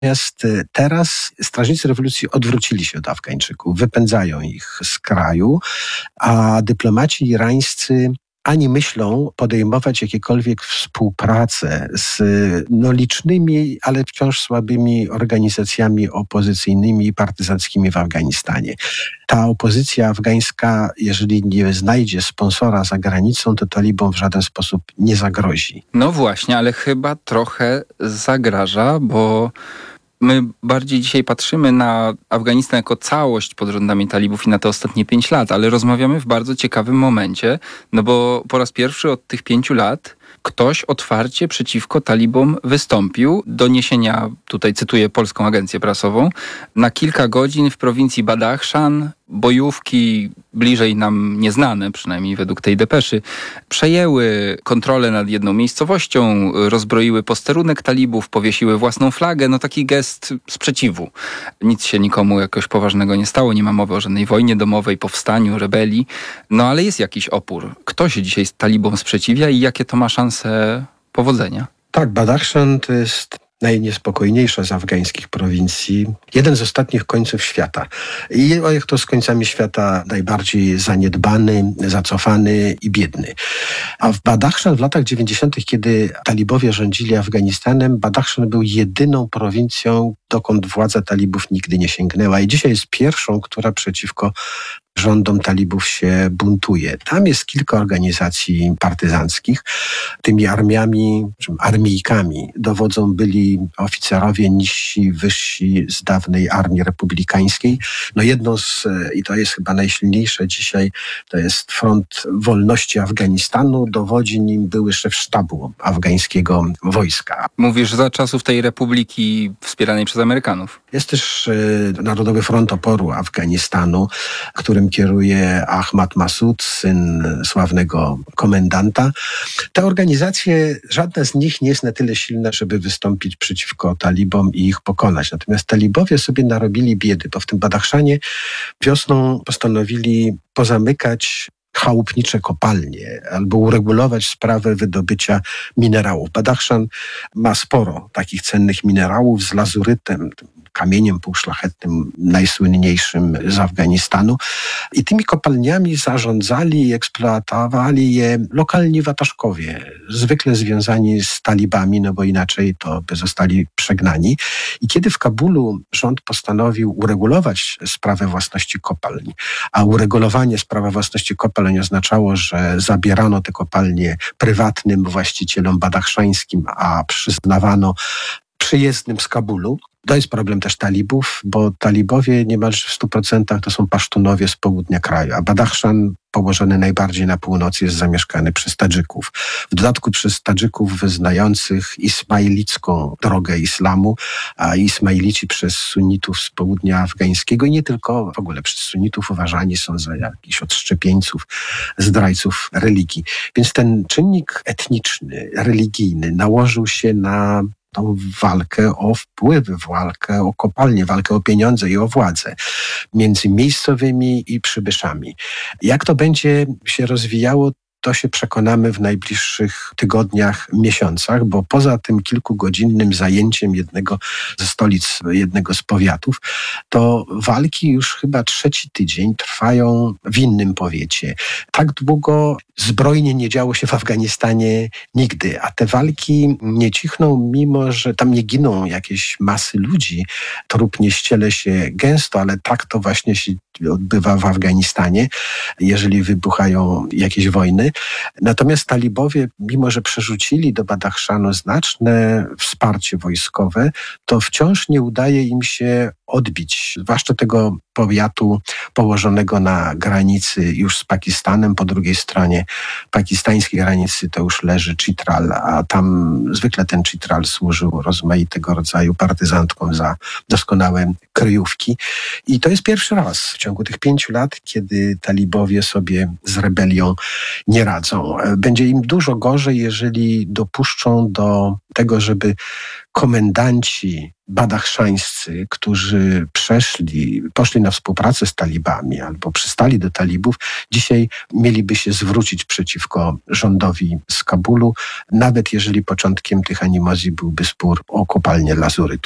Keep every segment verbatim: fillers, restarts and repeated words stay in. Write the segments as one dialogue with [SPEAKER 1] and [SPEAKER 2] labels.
[SPEAKER 1] Natomiast teraz strażnicy rewolucji odwrócili się od Afgańczyków, wypędzają ich z kraju, a dyplomaci irańscy ani myślą podejmować jakiekolwiek współpracę z no, licznymi, ale wciąż słabymi organizacjami opozycyjnymi i partyzanckimi w Afganistanie. Ta opozycja afgańska, jeżeli nie znajdzie sponsora za granicą, to talibom w żaden sposób nie zagrozi.
[SPEAKER 2] No właśnie, ale chyba trochę zagraża, bo my bardziej dzisiaj patrzymy na Afganistan jako całość pod rządami talibów i na te ostatnie pięć lat, ale rozmawiamy w bardzo ciekawym momencie, no bo po raz pierwszy od tych pięciu lat ktoś otwarcie przeciwko talibom wystąpił. Doniesienia, tutaj cytuję polską agencję prasową, na kilka godzin w prowincji Badachshan bojówki bliżej nam nieznane, przynajmniej według tej depeszy, przejęły kontrolę nad jedną miejscowością, rozbroiły posterunek talibów, powiesiły własną flagę, no taki gest sprzeciwu. Nic się nikomu jakoś poważnego nie stało, nie ma mowy o żadnej wojnie domowej, powstaniu, rebelii, no ale jest jakiś opór. Kto się dzisiaj z talibom sprzeciwia i jakie to ma szanse powodzenia?
[SPEAKER 1] Tak, Badachshan to jest najniespokojniejsza z afgańskich prowincji, jeden z ostatnich końców świata. I jak to z końcami świata najbardziej zaniedbany, zacofany i biedny. A w Badachshan w latach dziewięćdziesiątych, kiedy talibowie rządzili Afganistanem, Badachshan był jedyną prowincją, dokąd władza talibów nigdy nie sięgnęła. I dzisiaj jest pierwszą, która przeciwko rządom talibów się buntuje. Tam jest kilka organizacji partyzanckich. Tymi armiami, armijkami dowodzą byli oficerowie niżsi, wyżsi z dawnej armii republikańskiej. No jedną z, i to jest chyba najsilniejsze dzisiaj, to jest Front Wolności Afganistanu. Dowodzi nim były szef sztabu afgańskiego wojska.
[SPEAKER 2] Mówisz za czasów tej republiki wspieranej przez Amerykanów.
[SPEAKER 1] Jest też y, Narodowy Front Oporu Afganistanu, którym kieruje Ahmad Massoud, syn sławnego komendanta. Te organizacje, żadna z nich nie jest na tyle silna, żeby wystąpić przeciwko talibom i ich pokonać. Natomiast talibowie sobie narobili biedy, bo w tym Badachszanie wiosną postanowili pozamykać chałupnicze kopalnie albo uregulować sprawę wydobycia minerałów. Badachszan ma sporo takich cennych minerałów z lazurytem, kamieniem półszlachetnym, najsłynniejszym z Afganistanu. I tymi kopalniami zarządzali i eksploatowali je lokalni wataszkowie, zwykle związani z talibami, no bo inaczej to by zostali przegnani. I kiedy w Kabulu rząd postanowił uregulować sprawę własności kopalń, a uregulowanie sprawy własności kopalń oznaczało, że zabierano te kopalnie prywatnym właścicielom badachszańskim, a przyznawano przyjezdnym z Kabulu. To jest problem też talibów, bo talibowie niemalże w stu procentach to są pasztunowie z południa kraju, a Badachszan, położony najbardziej na północy, jest zamieszkany przez Tadżyków. W dodatku przez Tadżyków wyznających ismailicką drogę islamu, a Ismailici przez sunnitów z południa afgańskiego i nie tylko, w ogóle przez sunnitów uważani są za jakichś odszczepieńców, zdrajców religii. Więc ten czynnik etniczny, religijny nałożył się na tą walkę o wpływy, walkę o kopalnie, walkę o pieniądze i o władzę między miejscowymi i przybyszami. Jak to będzie się rozwijało, to się przekonamy w najbliższych tygodniach, miesiącach, bo poza tym kilkugodzinnym zajęciem jednego ze stolic, jednego z powiatów, to walki już chyba trzeci tydzień trwają w innym powiecie. Tak długo zbrojnie nie działo się w Afganistanie nigdy, a te walki nie cichną, mimo że tam nie giną jakieś masy ludzi, trup nie ściele się gęsto, ale tak to właśnie się odbywa w Afganistanie, jeżeli wybuchają jakieś wojny. Natomiast talibowie, mimo że przerzucili do Badachszanu znaczne wsparcie wojskowe, to wciąż nie udaje im się odbić, zwłaszcza tego powiatu położonego na granicy już z Pakistanem, po drugiej stronie pakistańskiej granicy to już leży Chitral, a tam zwykle ten Chitral służył rozmaitego rodzaju partyzantkom za doskonałe kryjówki. I to jest pierwszy raz w ciągu tych pięciu lat, kiedy talibowie sobie z rebelią nie radzą. Będzie im dużo gorzej, jeżeli dopuszczą do tego, żeby komendanci badachszańscy, którzy przeszli, poszli na współpracę z talibami albo przystali do talibów, dzisiaj mieliby się zwrócić przeciwko rządowi z Kabulu, nawet jeżeli początkiem tych animozji byłby spór o kopalnię lazurytów.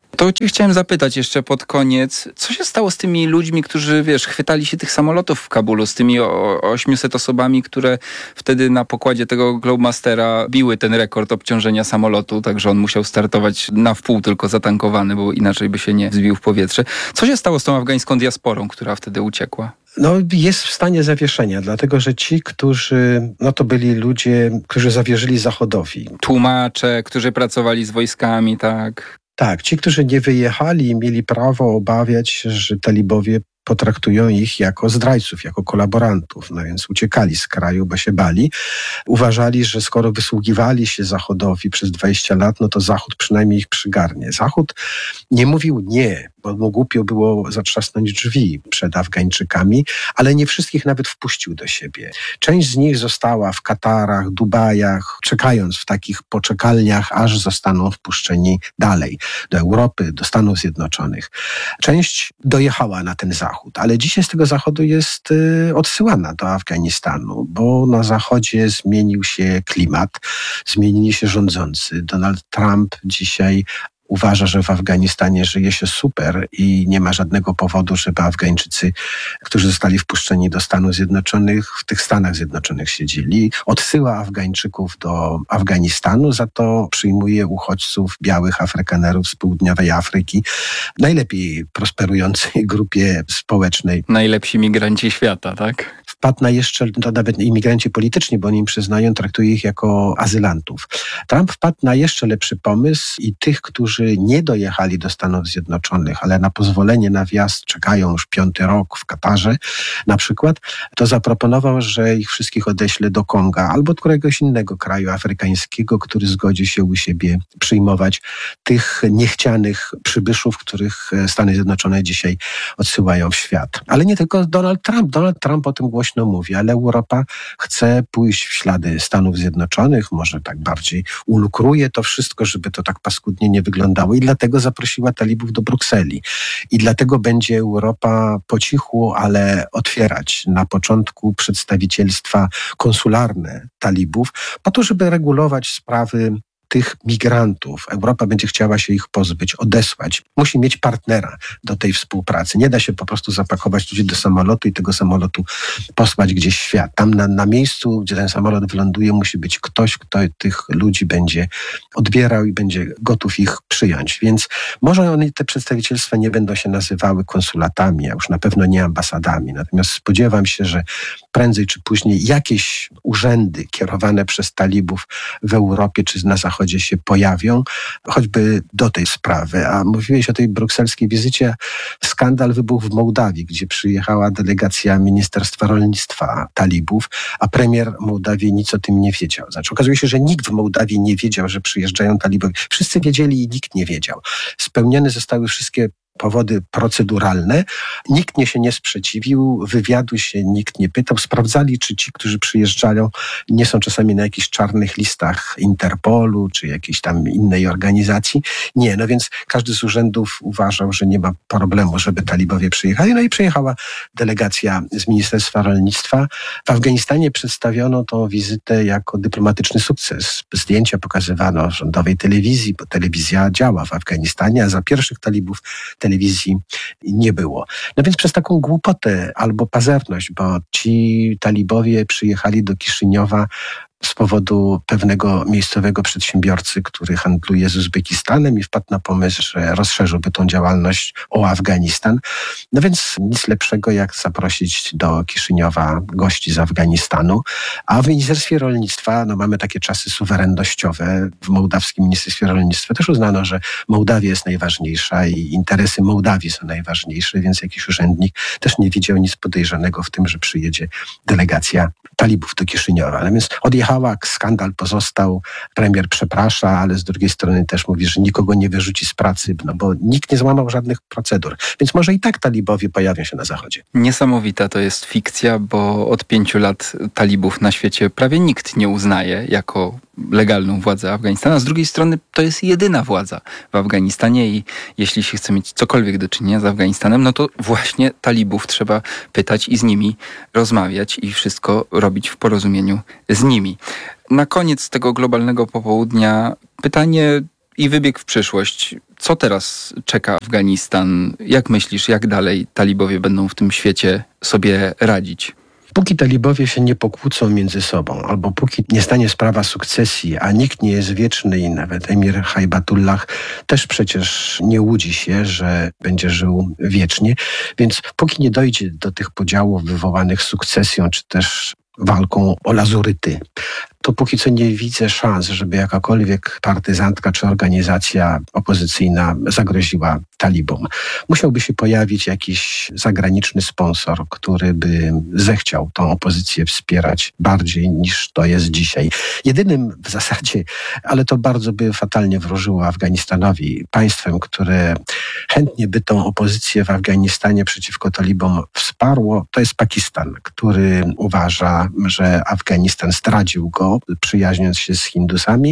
[SPEAKER 2] To cię chciałem zapytać jeszcze pod koniec, co się stało z tymi ludźmi, którzy, wiesz, chwytali się tych samolotów w Kabulu, z tymi o- ośmiuset osobami, które wtedy na pokładzie tego Globemastera biły ten rekord obciążenia samolotu, także on musiał startować na wpół tylko zatankowany, bo inaczej by się nie wzbił w powietrze. Co się stało z tą afgańską diasporą, która wtedy uciekła?
[SPEAKER 1] No, jest w stanie zawieszenia, dlatego że ci, którzy, no to byli ludzie, którzy zawierzyli Zachodowi.
[SPEAKER 2] Tłumacze, którzy pracowali z wojskami, tak?
[SPEAKER 1] Tak, ci, którzy nie wyjechali, mieli prawo obawiać się, że talibowie potraktują ich jako zdrajców, jako kolaborantów. No więc uciekali z kraju, bo się bali. Uważali, że skoro wysługiwali się Zachodowi przez dwadzieścia lat, no to Zachód przynajmniej ich przygarnie. Zachód nie mówił nie, bo mu głupio było zatrzasnąć drzwi przed Afgańczykami, ale nie wszystkich nawet wpuścił do siebie. Część z nich została w Katarach, Dubajach, czekając w takich poczekalniach, aż zostaną wpuszczeni dalej, do Europy, do Stanów Zjednoczonych. Część dojechała na ten Zachód, ale dzisiaj z tego Zachodu jest y, odsyłana do Afganistanu, bo na Zachodzie zmienił się klimat, zmienili się rządzący. Donald Trump dzisiaj uważa, że w Afganistanie żyje się super i nie ma żadnego powodu, żeby Afgańczycy, którzy zostali wpuszczeni do Stanów Zjednoczonych, w tych Stanach Zjednoczonych siedzieli. Odsyła Afgańczyków do Afganistanu, za to przyjmuje uchodźców, białych Afrykanerów z południowej Afryki, najlepiej prosperującej grupie społecznej.
[SPEAKER 2] Najlepsi migranci świata, tak?
[SPEAKER 1] Wpadł na jeszcze, to nawet imigranci polityczni, bo oni im przyznają, traktuje ich jako azylantów. Trump wpadł na jeszcze lepszy pomysł i tych, którzy nie dojechali do Stanów Zjednoczonych, ale na pozwolenie na wjazd czekają już piąty rok w Katarze na przykład, to zaproponował, że ich wszystkich odeśle do Konga albo do któregoś innego kraju afrykańskiego, który zgodzi się u siebie przyjmować tych niechcianych przybyszów, których Stany Zjednoczone dzisiaj odsyłają w świat. Ale nie tylko Donald Trump. Donald Trump o tym głośno mówi, ale Europa chce pójść w ślady Stanów Zjednoczonych, może tak bardziej ulukruje to wszystko, żeby to tak paskudnie nie wyglądało i dlatego zaprosiła talibów do Brukseli. I dlatego będzie Europa po cichu, ale otwierać na początku przedstawicielstwa konsularne talibów, po to, żeby regulować sprawy tych migrantów. Europa będzie chciała się ich pozbyć, odesłać. Musi mieć partnera do tej współpracy. Nie da się po prostu zapakować ludzi do samolotu i tego samolotu posłać gdzieś w świat. Tam na, na miejscu, gdzie ten samolot wyląduje, musi być ktoś, kto tych ludzi będzie odbierał i będzie gotów ich przyjąć. Więc może one, te przedstawicielstwa nie będą się nazywały konsulatami, a już na pewno nie ambasadami. Natomiast spodziewam się, że prędzej czy później jakieś urzędy kierowane przez talibów w Europie czy na Zachodzie się pojawią, choćby do tej sprawy. A mówiłeś o tej brukselskiej wizycie. Skandal wybuchł w Mołdawii, gdzie przyjechała delegacja Ministerstwa Rolnictwa talibów, a premier Mołdawii nic o tym nie wiedział. Znaczy, okazuje się, że nikt w Mołdawii nie wiedział, że przyjeżdżają talibowie. Wszyscy wiedzieli i nikt nie wiedział. Spełnione zostały wszystkie powody proceduralne. Nikt nie się nie sprzeciwił, wywiadu się nikt nie pytał. Sprawdzali, czy ci, którzy przyjeżdżają, nie są czasami na jakichś czarnych listach Interpolu, czy jakiejś tam innej organizacji. Nie, no więc każdy z urzędów uważał, że nie ma problemu, żeby talibowie przyjechali. No i przyjechała delegacja z Ministerstwa Rolnictwa. W Afganistanie przedstawiono tą wizytę jako dyplomatyczny sukces. Zdjęcia pokazywano w rządowej telewizji, bo telewizja działa w Afganistanie, a za pierwszych talibów telewizji nie było. No więc przez taką głupotę albo pazerność, bo ci talibowie przyjechali do Kiszyniowa z powodu pewnego miejscowego przedsiębiorcy, który handluje z Uzbekistanem i wpadł na pomysł, że rozszerzyłby tą działalność o Afganistan. No więc nic lepszego, jak zaprosić do Kiszyniowa gości z Afganistanu. A w Ministerstwie Rolnictwa, no mamy takie czasy suwerennościowe, w mołdawskim Ministerstwie Rolnictwa też uznano, że Mołdawia jest najważniejsza i interesy Mołdawii są najważniejsze, więc jakiś urzędnik też nie widział nic podejrzanego w tym, że przyjedzie delegacja talibów do Kiszyniowa. No więc odjechała, skandal pozostał, premier przeprasza, ale z drugiej strony też mówi, że nikogo nie wyrzuci z pracy, no bo nikt nie złamał żadnych procedur. Więc może i tak talibowie pojawią się na Zachodzie.
[SPEAKER 2] Niesamowita to jest fikcja, bo od pięciu lat talibów na świecie prawie nikt nie uznaje jako legalną władzę Afganistanu, a z drugiej strony to jest jedyna władza w Afganistanie i jeśli się chce mieć cokolwiek do czynienia z Afganistanem, no to właśnie talibów trzeba pytać i z nimi rozmawiać i wszystko robić w porozumieniu z nimi. Na koniec tego globalnego popołudnia pytanie, i wybieg w przyszłość. Co teraz czeka Afganistan? Jak myślisz, jak dalej talibowie będą w tym świecie sobie radzić?
[SPEAKER 1] Póki talibowie się nie pokłócą między sobą, albo póki nie stanie sprawa sukcesji, a nikt nie jest wieczny i nawet emir Hajbatullah też przecież nie łudzi się, że będzie żył wiecznie, więc póki nie dojdzie do tych podziałów wywołanych sukcesją, czy też walką o lazuryty, to póki co nie widzę szans, żeby jakakolwiek partyzantka czy organizacja opozycyjna zagroziła talibom. Musiałby się pojawić jakiś zagraniczny sponsor, który by zechciał tą opozycję wspierać bardziej niż to jest dzisiaj. Jedynym w zasadzie, ale to bardzo by fatalnie wróżyło Afganistanowi, państwem, które chętnie by tą opozycję w Afganistanie przeciwko talibom wsparło, to jest Pakistan, który uważa, że Afganistan zdradził go, przyjaźniąc się z Hindusami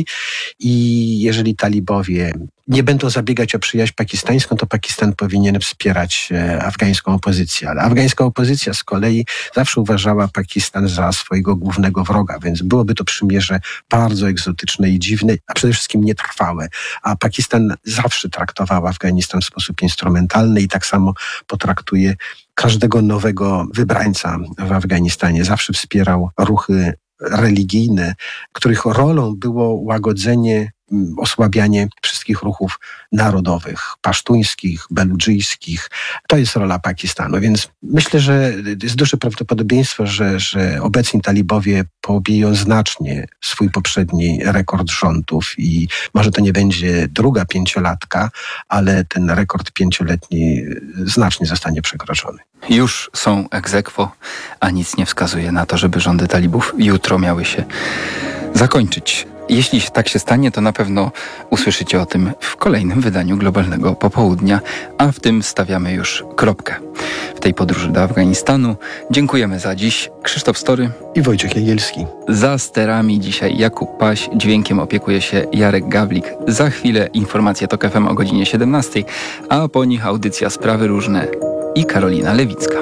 [SPEAKER 1] i jeżeli talibowie nie będą zabiegać o przyjaźń pakistańską, to Pakistan powinien wspierać afgańską opozycję. Ale afgańska opozycja z kolei zawsze uważała Pakistan za swojego głównego wroga, więc byłoby to przymierze bardzo egzotyczne i dziwne, a przede wszystkim nietrwałe. A Pakistan zawsze traktował Afganistan w sposób instrumentalny i tak samo potraktuje każdego nowego wybrańca w Afganistanie. Zawsze wspierał ruchy religijne, których rolą było łagodzenie, osłabianie wszystkich ruchów narodowych, pasztuńskich, beludżyjskich. To jest rola Pakistanu, więc myślę, że jest duże prawdopodobieństwo, że, że obecni talibowie pobiją znacznie swój poprzedni rekord rządów i może to nie będzie druga pięciolatka, ale ten rekord pięcioletni znacznie zostanie przekroczony.
[SPEAKER 2] Już są ex aequo, a nic nie wskazuje na to, żeby rządy talibów jutro miały się zakończyć. Jeśli tak się stanie, to na pewno usłyszycie o tym w kolejnym wydaniu Globalnego Popołudnia, a w tym stawiamy już kropkę. W tej podróży do Afganistanu dziękujemy za dziś. Krzysztof Story
[SPEAKER 1] i Wojciech Jagielski.
[SPEAKER 2] Za sterami dzisiaj Jakub Paś, dźwiękiem opiekuje się Jarek Gawlik. Za chwilę informacje TOK F M o godzinie siedemnastej, a po nich audycja Sprawy Różne i Karolina Lewicka.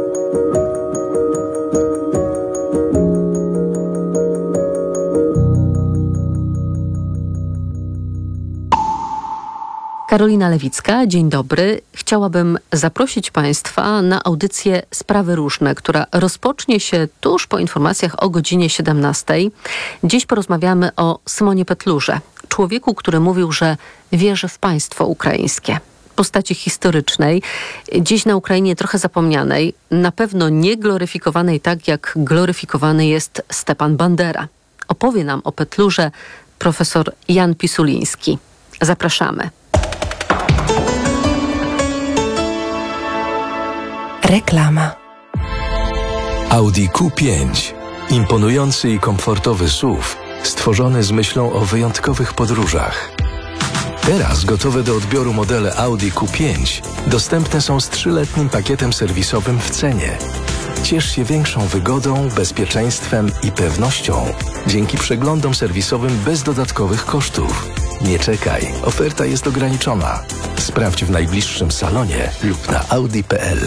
[SPEAKER 3] Karolina Lewicka, dzień dobry. Chciałabym zaprosić Państwa na audycję Sprawy Różne, która rozpocznie się tuż po informacjach o godzinie siedemnastej. Dziś porozmawiamy o Symonie Petlurze, człowieku, który mówił, że wierzy w państwo ukraińskie. Postaci historycznej, dziś na Ukrainie trochę zapomnianej, na pewno nie gloryfikowanej tak, jak gloryfikowany jest Stepan Bandera. Opowie nam o Petlurze profesor Jan Pisuliński. Zapraszamy.
[SPEAKER 4] Reklama. Audi Q pięć. Imponujący i komfortowy S U V, stworzony z myślą o wyjątkowych podróżach. Teraz gotowe do odbioru modele Audi Q pięć dostępne są z trzyletnim pakietem serwisowym w cenie. Ciesz się większą wygodą, bezpieczeństwem i pewnością dzięki przeglądom serwisowym bez dodatkowych kosztów. Nie czekaj, oferta jest ograniczona. Sprawdź w najbliższym salonie lub na audi kropka p l.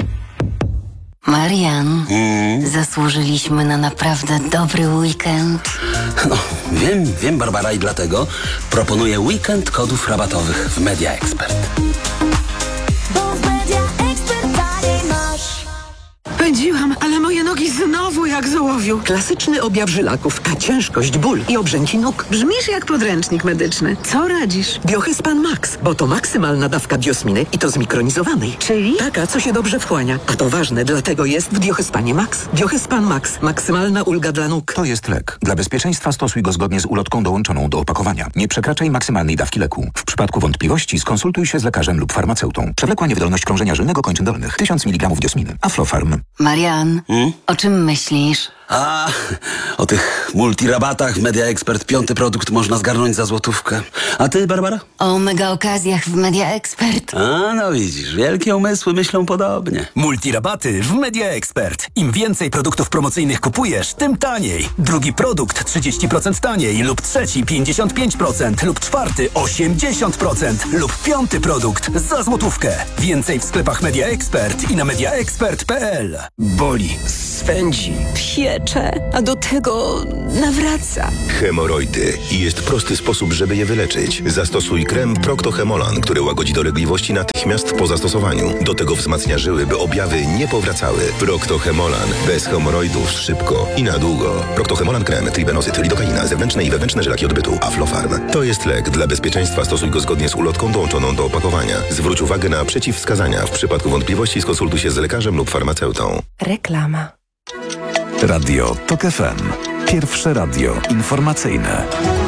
[SPEAKER 5] Marian,
[SPEAKER 6] Mm.
[SPEAKER 5] zasłużyliśmy na naprawdę dobry weekend.
[SPEAKER 6] No, wiem, wiem, Barbara, i dlatego proponuję weekend kodów rabatowych w Media Expert.
[SPEAKER 7] Bo w Media Expert taniej masz.
[SPEAKER 8] Pędziłam, ale moje nogi znowu jak z ołowiu. Klasyczny objaw żylaków, a ciężkość, ból i obrzęki nóg. Brzmisz jak podręcznik medyczny. Co radzisz? Biohyspan Max, bo to maksymalna dawka biosminy i to zmikronizowanej. Czyli? Taka, co się dobrze wchłania. A to ważne, dlatego jest w Biohyspanie Max. Biohyspan Max. Maksymalna ulga dla nóg.
[SPEAKER 9] To jest lek. Dla bezpieczeństwa stosuj go zgodnie z ulotką dołączoną do opakowania. Nie przekraczaj maksymalnej dawki leku. W przypadku wątpliwości skonsultuj się z lekarzem lub farmaceutą. Przewlekła niewydolność krążenia żylnego kończyn dolnych. tysiąc miligramów diosminy. Aflofarm.
[SPEAKER 5] Marian,
[SPEAKER 6] Hmm?
[SPEAKER 5] o czym myślisz?
[SPEAKER 6] A, o tych multirabatach w Media Expert piąty produkt można zgarnąć za złotówkę. A ty, Barbara?
[SPEAKER 5] O mega okazjach w Media Expert.
[SPEAKER 6] A, no widzisz, wielkie umysły myślą podobnie.
[SPEAKER 10] Multirabaty w Media Expert. Im więcej produktów promocyjnych kupujesz, tym taniej. Drugi produkt trzydzieści procent taniej, lub trzeci pięćdziesiąt pięć procent, lub czwarty osiemdziesiąt procent, lub piąty produkt za złotówkę. Więcej w sklepach Media Expert i na media expert kropka p l.
[SPEAKER 11] Boli, swędzi, psie.
[SPEAKER 8] piecze, a do tego nawraca.
[SPEAKER 11] Hemoroidy. I jest prosty sposób, żeby je wyleczyć. Zastosuj krem Procto-Hemolan, który łagodzi dolegliwości natychmiast po zastosowaniu. Do tego wzmacnia żyły, by objawy nie powracały. Procto-Hemolan. Bez hemoroidów szybko i na długo. Procto-Hemolan krem, tribenozyt, lidokaina, zewnętrzne i wewnętrzne żylaki odbytu, Aflofarm. To jest lek. Dla bezpieczeństwa stosuj go zgodnie z ulotką dołączoną do opakowania. Zwróć uwagę na przeciwwskazania. W przypadku wątpliwości skonsultuj się z lekarzem lub farmaceutą.
[SPEAKER 12] Reklama.
[SPEAKER 13] Radio TOK F M. Pierwsze radio informacyjne.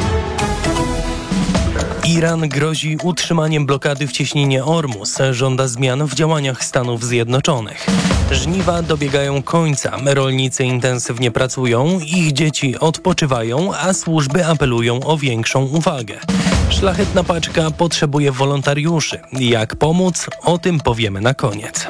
[SPEAKER 14] Iran grozi utrzymaniem blokady w cieśninie Ormus. Żąda zmian w działaniach Stanów Zjednoczonych. Żniwa dobiegają końca. Rolnicy intensywnie pracują, ich dzieci odpoczywają, a służby apelują o większą uwagę. Szlachetna paczka potrzebuje wolontariuszy. Jak pomóc? O tym powiemy na koniec.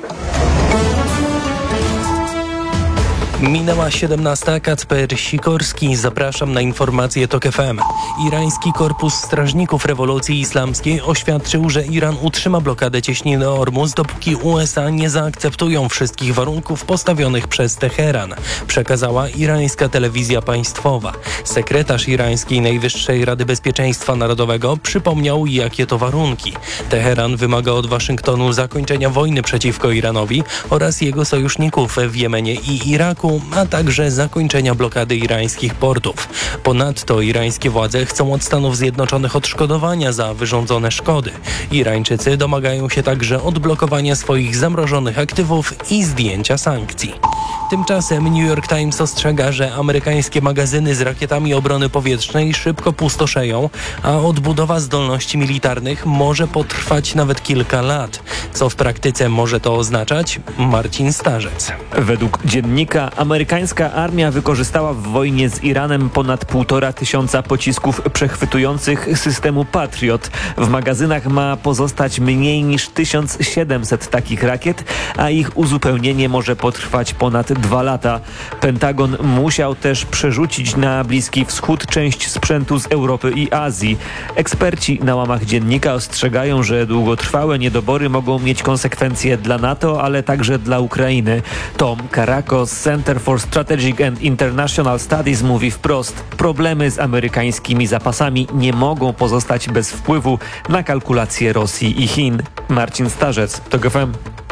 [SPEAKER 14] Minęła siedemnasta. Kacper Sikorski. Zapraszam na informacje TOK F M. Irański Korpus Strażników Rewolucji Islamskiej oświadczył, że Iran utrzyma blokadę cieśniny Ormus, dopóki U S A nie zaakceptują wszystkich warunków postawionych przez Teheran, przekazała irańska telewizja państwowa. Sekretarz irańskiej Najwyższej Rady Bezpieczeństwa Narodowego przypomniał, jakie to warunki. Teheran wymaga od Waszyngtonu zakończenia wojny przeciwko Iranowi oraz jego sojuszników w Jemenie i Iraku, a także zakończenia blokady irańskich portów. Ponadto irańskie władze chcą od Stanów Zjednoczonych odszkodowania za wyrządzone szkody. Irańczycy domagają się także odblokowania swoich zamrożonych aktywów i zdjęcia sankcji. Tymczasem New York Times ostrzega, że amerykańskie magazyny z rakietami obrony powietrznej szybko pustoszeją, a odbudowa zdolności militarnych może potrwać nawet kilka lat. Co w praktyce może to oznaczać? Marcin Starzec.
[SPEAKER 15] Według dziennika amerykańska armia wykorzystała w wojnie z Iranem ponad półtora tysiąca pocisków przechwytujących systemu Patriot. W magazynach ma pozostać mniej niż tysiąc siedemset takich rakiet, a ich uzupełnienie może potrwać ponad dwa lata. Pentagon musiał też przerzucić na Bliski Wschód część sprzętu z Europy i Azji. Eksperci na łamach dziennika ostrzegają, że długotrwałe niedobory mogą mieć konsekwencje dla NATO, ale także dla Ukrainy. Tom Karakos z Center for Strategic and International Studies mówi wprost: problemy z amerykańskimi zapasami nie mogą pozostać bez wpływu na kalkulacje Rosji i Chin. Marcin Starzec, TOK F M.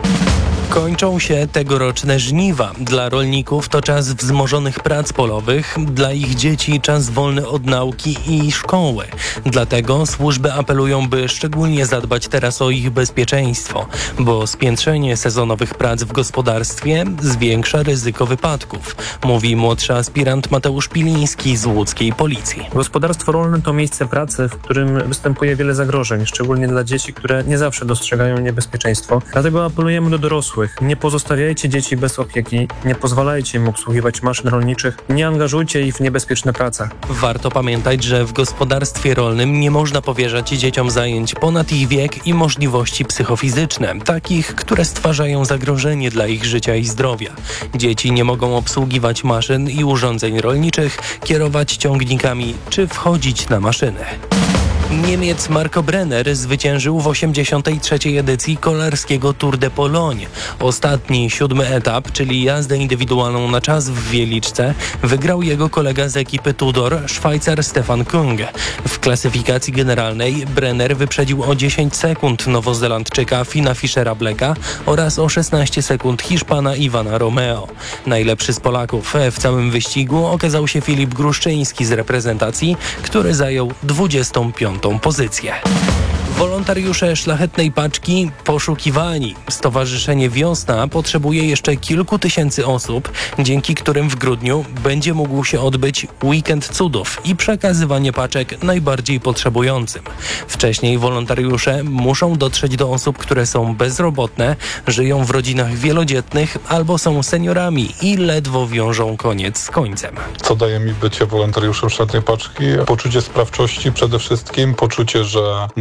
[SPEAKER 14] Kończą się tegoroczne żniwa. Dla rolników to czas wzmożonych prac polowych, dla ich dzieci czas wolny od nauki i szkoły. Dlatego służby apelują, by szczególnie zadbać teraz o ich bezpieczeństwo, bo spiętrzenie sezonowych prac w gospodarstwie zwiększa ryzyko wypadków, mówi młodszy aspirant Mateusz Piliński z łódzkiej policji.
[SPEAKER 16] Gospodarstwo rolne to miejsce pracy, w którym występuje wiele zagrożeń, szczególnie dla dzieci, które nie zawsze dostrzegają niebezpieczeństwo. Dlatego apelujemy do dorosłych. Nie pozostawiajcie dzieci bez opieki, nie pozwalajcie im obsługiwać maszyn rolniczych, nie angażujcie ich w niebezpieczne prace.
[SPEAKER 14] Warto pamiętać, że w gospodarstwie rolnym nie można powierzać dzieciom zajęć ponad ich wiek i możliwości psychofizyczne, takich, które stwarzają zagrożenie dla ich życia i zdrowia. Dzieci nie mogą obsługiwać maszyn i urządzeń rolniczych, kierować ciągnikami czy wchodzić na maszyny. Niemiec Marco Brenner zwyciężył w osiemdziesiątej trzeciej edycji kolarskiego Tour de Pologne. Ostatni, siódmy etap, czyli jazdę indywidualną na czas w Wieliczce, wygrał jego kolega z ekipy Tudor, Szwajcar Stefan Kung. W klasyfikacji generalnej Brenner wyprzedził o dziesięć sekund Nowozelandczyka Fina Fischera Blacka oraz o szesnaście sekund Hiszpana Iwana Romeo. Najlepszy z Polaków w całym wyścigu okazał się Filip Gruszczyński z reprezentacji, który zajął dwudziestą piątą pozycję. Wolontariusze Szlachetnej Paczki poszukiwani. Stowarzyszenie Wiosna potrzebuje jeszcze kilku tysięcy osób, dzięki którym w grudniu będzie mógł się odbyć Weekend Cudów i przekazywanie paczek najbardziej potrzebującym. Wcześniej wolontariusze muszą dotrzeć do osób, które są bezrobotne, żyją w rodzinach wielodzietnych albo są seniorami i ledwo wiążą koniec z końcem.
[SPEAKER 17] Co daje mi bycie wolontariuszem Szlachetnej Paczki? Poczucie sprawczości przede wszystkim, poczucie, że można komuś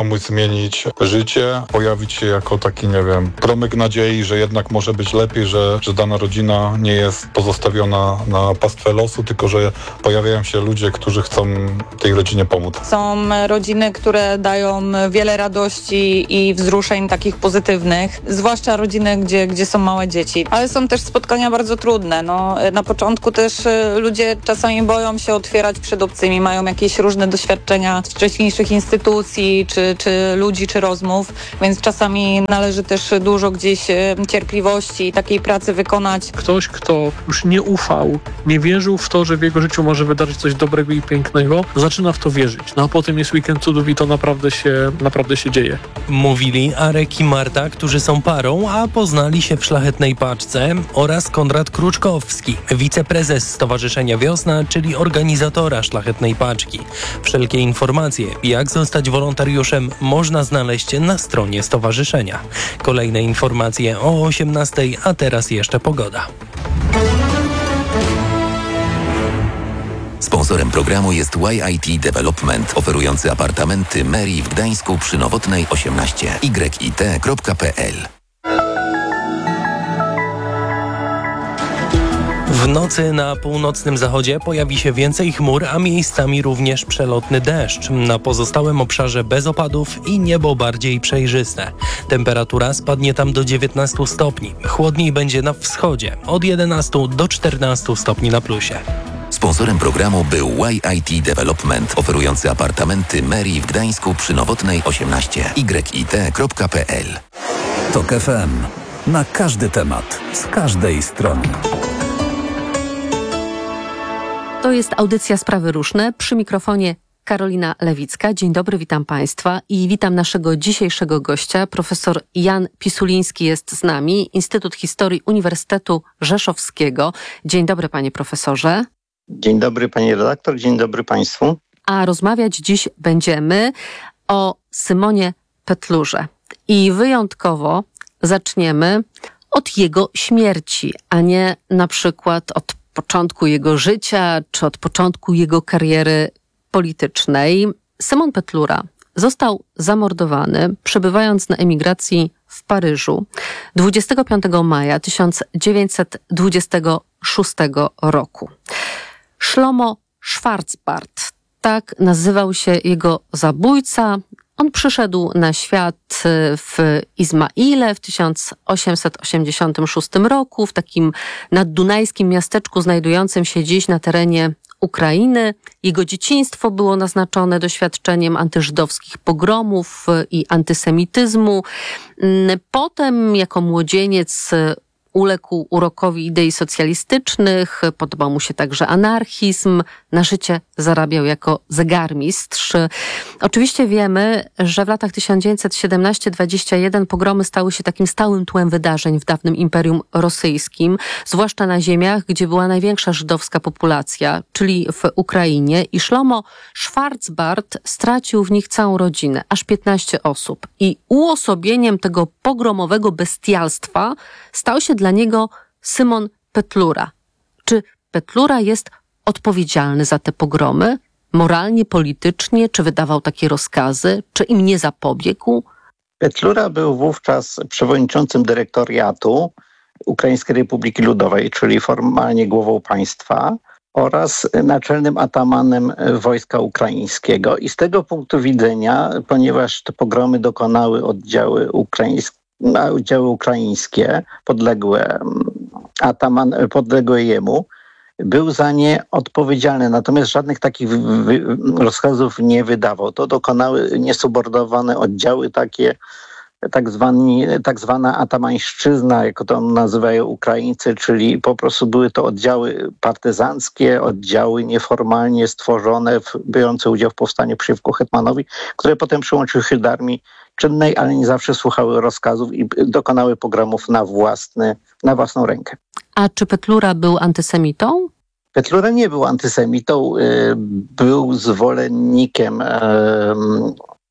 [SPEAKER 12] komuś zmienić życie, pojawić się jako taki, nie wiem, promyk nadziei, że jednak może być lepiej, że, że dana rodzina nie jest pozostawiona na pastwę losu, tylko że pojawiają się ludzie, którzy chcą tej rodzinie pomóc.
[SPEAKER 17] Są rodziny, które dają wiele radości i wzruszeń takich pozytywnych, zwłaszcza rodziny, gdzie, gdzie są małe dzieci. Ale są też spotkania bardzo trudne. No, na początku też ludzie czasami boją się otwierać przed obcymi, mają jakieś różne doświadczenia z wcześniejszych instytucji, czy, czy ludzi, czy rozmów, więc czasami należy też dużo gdzieś cierpliwości i takiej pracy wykonać.
[SPEAKER 16] Ktoś, kto już nie ufał, nie wierzył w to, że w jego życiu może wydarzyć coś dobrego i pięknego, zaczyna w to wierzyć. No a potem jest weekend cudów i to naprawdę się, naprawdę się dzieje.
[SPEAKER 14] Mówili Arek i Marta, którzy są parą, a poznali się w Szlachetnej Paczce, oraz Konrad Kruczkowski, wiceprezes Stowarzyszenia Wiosna, czyli organizatora Szlachetnej Paczki. Wszelkie informacje, jak zostać wolontariuszem, można znaleźć na stronie stowarzyszenia. Kolejne informacje o osiemnastej, a teraz jeszcze pogoda.
[SPEAKER 18] Sponsorem programu jest Y I T Development, oferujący apartamenty Meri w Gdańsku przy Nowotnej osiemnaście. y i t kropka p l.
[SPEAKER 14] W nocy na północnym zachodzie pojawi się więcej chmur, a miejscami również przelotny deszcz. Na pozostałym obszarze bez opadów i niebo bardziej przejrzyste. Temperatura spadnie tam do dziewiętnastu stopni. Chłodniej będzie na wschodzie, od jedenastu do czternastu stopni na plusie.
[SPEAKER 18] Sponsorem programu był Y I T Development, oferujący apartamenty Meri w Gdańsku przy Nowotnej osiemnaście. y i t kropka p l.
[SPEAKER 13] Tok F M. Na każdy temat, z każdej strony.
[SPEAKER 3] To jest audycja Sprawy Różne. Przy mikrofonie Karolina Lewicka. Dzień dobry, witam Państwa i witam naszego dzisiejszego gościa. Profesor Jan Pisuliński jest z nami, Instytut Historii Uniwersytetu Rzeszowskiego. Dzień dobry, panie profesorze.
[SPEAKER 19] Dzień dobry, pani redaktor, dzień dobry państwu.
[SPEAKER 3] A rozmawiać dziś będziemy o Symonie Petlurze. I wyjątkowo zaczniemy od jego śmierci, a nie na przykład od początku jego życia, czy od początku jego kariery politycznej. Szymon Petlura został zamordowany, przebywając na emigracji w Paryżu dwudziestego piątego maja tysiąc dziewięćset dwudziestego szóstego roku. Szlomo Schwarzbart, tak nazywał się jego zabójca. On przyszedł na świat w Izmaile w tysiąc osiemset osiemdziesiątym szóstym roku, w takim naddunajskim miasteczku znajdującym się dziś na terenie Ukrainy. Jego dzieciństwo było naznaczone doświadczeniem antyżydowskich pogromów i antysemityzmu. Potem jako młodzieniec uległ urokowi idei socjalistycznych, podobał mu się także anarchizm, na życie zarabiał jako zegarmistrz. Oczywiście wiemy, że w latach tysiąc dziewięćset siedemnaście do dwudziestego pierwszego pogromy stały się takim stałym tłem wydarzeń w dawnym Imperium Rosyjskim, zwłaszcza na ziemiach, gdzie była największa żydowska populacja, czyli w Ukrainie, i Szlomo Schwarzbart stracił w nich całą rodzinę, aż piętnaście osób. I uosobieniem tego pogromowego bestialstwa stał się dla niego Szymon Petlura. Czy Petlura jest odpowiedzialny za te pogromy? Moralnie, politycznie? Czy wydawał takie rozkazy? Czy im nie zapobiegł?
[SPEAKER 19] Petlura był wówczas przewodniczącym dyrektoriatu Ukraińskiej Republiki Ludowej, czyli formalnie głową państwa, oraz naczelnym atamanem wojska ukraińskiego. I z tego punktu widzenia, ponieważ te pogromy dokonały oddziały ukraińskie, oddziały ukraińskie podległe ataman, podległe jemu, był za nie odpowiedzialny, natomiast żadnych takich wy- wy- rozkazów nie wydawał. To dokonały niesubordynowane oddziały, takie tak, zwani, tak zwana atamańszczyzna, jak to nazywają Ukraińcy, czyli po prostu były to oddziały partyzanckie, oddziały nieformalnie stworzone, w, biorące udział w powstaniu przeciwko hetmanowi, które potem przyłączyły się do armii czynnej, ale nie zawsze słuchały rozkazów i dokonały pogromów na, własny, na własną rękę.
[SPEAKER 3] A czy Petlura był antysemitą?
[SPEAKER 19] Petlura nie był antysemitą, był zwolennikiem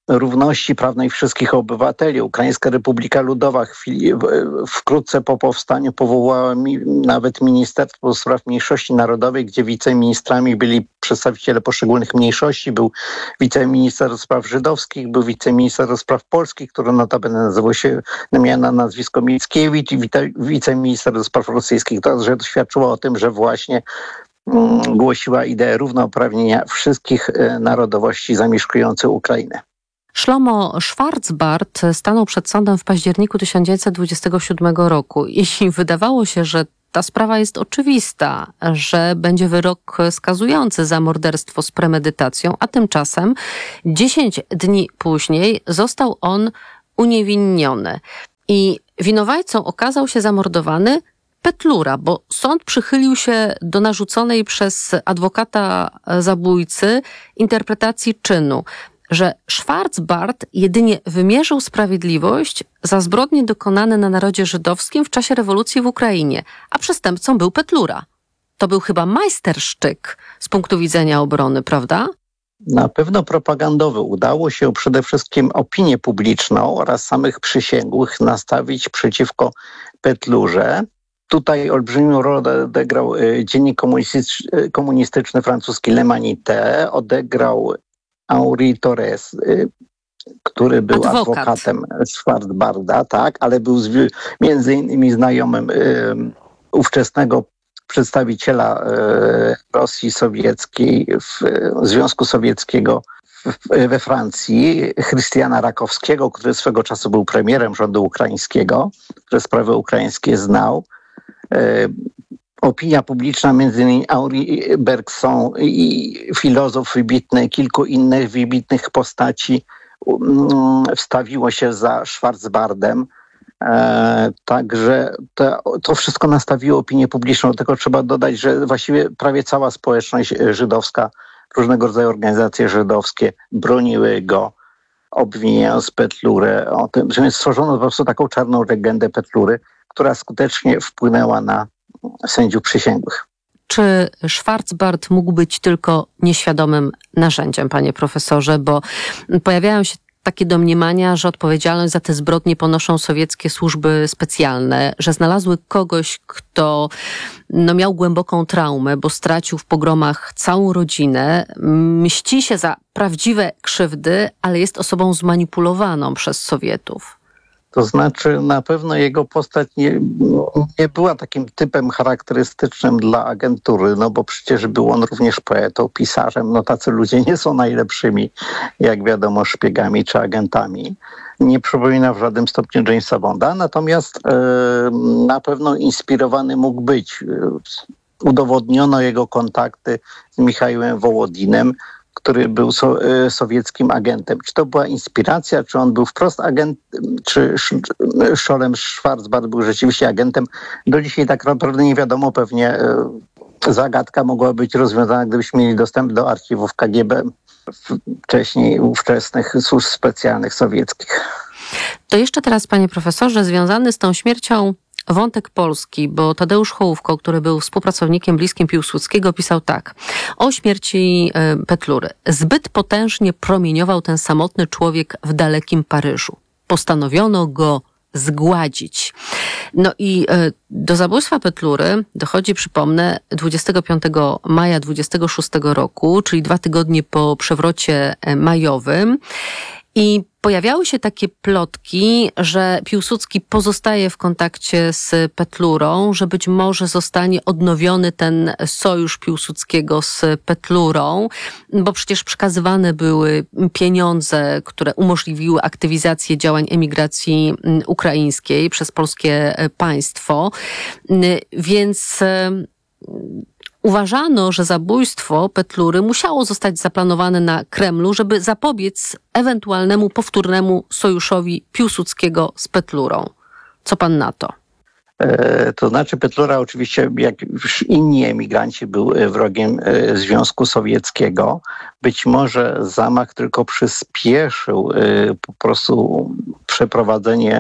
[SPEAKER 19] równości prawnej wszystkich obywateli. Ukraińska Republika Ludowa chwili, wkrótce po powstaniu powołała mi, nawet Ministerstwo Spraw Mniejszości Narodowej, gdzie wiceministrami byli przedstawiciele poszczególnych mniejszości. Był wiceminister do spraw żydowskich, był wiceminister do spraw polskich, który notabene nazywał się, miał na nazwisko Mickiewicz, i wice, wiceminister do spraw rosyjskich. To, że to świadczyło o tym, że właśnie mm, głosiła ideę równouprawnienia wszystkich e, narodowości zamieszkujących Ukrainę.
[SPEAKER 3] Szlomo Schwarzbart stanął przed sądem w październiku tysiąc dziewięćset dwudziestego siódmego roku i wydawało się, że ta sprawa jest oczywista, że będzie wyrok skazujący za morderstwo z premedytacją, a tymczasem dziesięć dni później został on uniewinniony. I winowajcą okazał się zamordowany Petlura, bo sąd przychylił się do narzuconej przez adwokata zabójcy interpretacji czynu, że Schwarzbart jedynie wymierzył sprawiedliwość za zbrodnie dokonane na narodzie żydowskim w czasie rewolucji w Ukrainie, a przestępcą był Petlura. To był chyba majstersztyk z punktu widzenia obrony, prawda?
[SPEAKER 19] Na pewno propagandowy. Udało się przede wszystkim opinię publiczną oraz samych przysięgłych nastawić przeciwko Petlurze. Tutaj olbrzymią rolę odegrał dziennik komunistyczny, komunistyczny francuski Le Manité, odegrał Henri Torres, który był Adwokat. adwokatem Schwarzbarda, tak, ale był zwi- między innymi znajomym y, ówczesnego przedstawiciela y, Rosji Sowieckiej, w, Związku Sowieckiego w, we Francji, Chrystiana Rakowskiego, który swego czasu był premierem rządu ukraińskiego, który sprawy ukraińskie znał. Y, Opinia publiczna, między innymi Henri Bergson i filozof wybitny, kilku innych wybitnych postaci um, wstawiło się za Schwarzbardem. E, także to, to wszystko nastawiło opinię publiczną. Do tego trzeba dodać, że właściwie prawie cała społeczność żydowska, różnego rodzaju organizacje żydowskie broniły go, obwiniając Petlurę o tym, że stworzono po prostu taką czarną legendę Petlury, która skutecznie wpłynęła na sędziów przysięgłych.
[SPEAKER 3] Czy Schwarzbart mógł być tylko nieświadomym narzędziem, panie profesorze? Bo pojawiają się takie domniemania, że odpowiedzialność za te zbrodnie ponoszą sowieckie służby specjalne, że znalazły kogoś, kto no, miał głęboką traumę, bo stracił w pogromach całą rodzinę, mści się za prawdziwe krzywdy, ale jest osobą zmanipulowaną przez Sowietów.
[SPEAKER 19] To znaczy na pewno jego postać nie, nie była takim typem charakterystycznym dla agentury, no bo przecież był on również poetą, pisarzem. No tacy ludzie nie są najlepszymi, jak wiadomo, szpiegami czy agentami. Nie przypomina w żadnym stopniu Jamesa Bonda, natomiast e, na pewno inspirowany mógł być. Udowodniono jego kontakty z Michałem Wołodinem, który był so, sowieckim agentem. Czy to była inspiracja, czy on był wprost agentem, czy Szolem Schwarzbart był rzeczywiście agentem? Do dzisiaj tak naprawdę nie wiadomo. Pewnie zagadka mogła być rozwiązana, gdybyśmy mieli dostęp do archiwów K G B wcześniej ówczesnych służb specjalnych sowieckich.
[SPEAKER 3] To jeszcze teraz, panie profesorze, związany z tą śmiercią wątek polski, bo Tadeusz Hołówko, który był współpracownikiem bliskim Piłsudskiego, pisał tak o śmierci Petlury. Zbyt potężnie promieniował ten samotny człowiek w dalekim Paryżu. Postanowiono go zgładzić. No i do zabójstwa Petlury dochodzi, przypomnę, dwudziestego piątego maja dwudziestego szóstego roku, czyli dwa tygodnie po przewrocie majowym. I pojawiały się takie plotki, że Piłsudski pozostaje w kontakcie z Petlurą, że być może zostanie odnowiony ten sojusz Piłsudskiego z Petlurą, bo przecież przekazywane były pieniądze, które umożliwiły aktywizację działań emigracji ukraińskiej przez polskie państwo. Więc uważano, że zabójstwo Petlury musiało zostać zaplanowane na Kremlu, żeby zapobiec ewentualnemu powtórnemu sojuszowi Piłsudskiego z Petlurą. Co pan na to?
[SPEAKER 19] E, to znaczy Petlura oczywiście, jak już inni emigranci, był wrogiem e, Związku Sowieckiego. Być może zamach tylko przyspieszył e, po prostu przeprowadzenie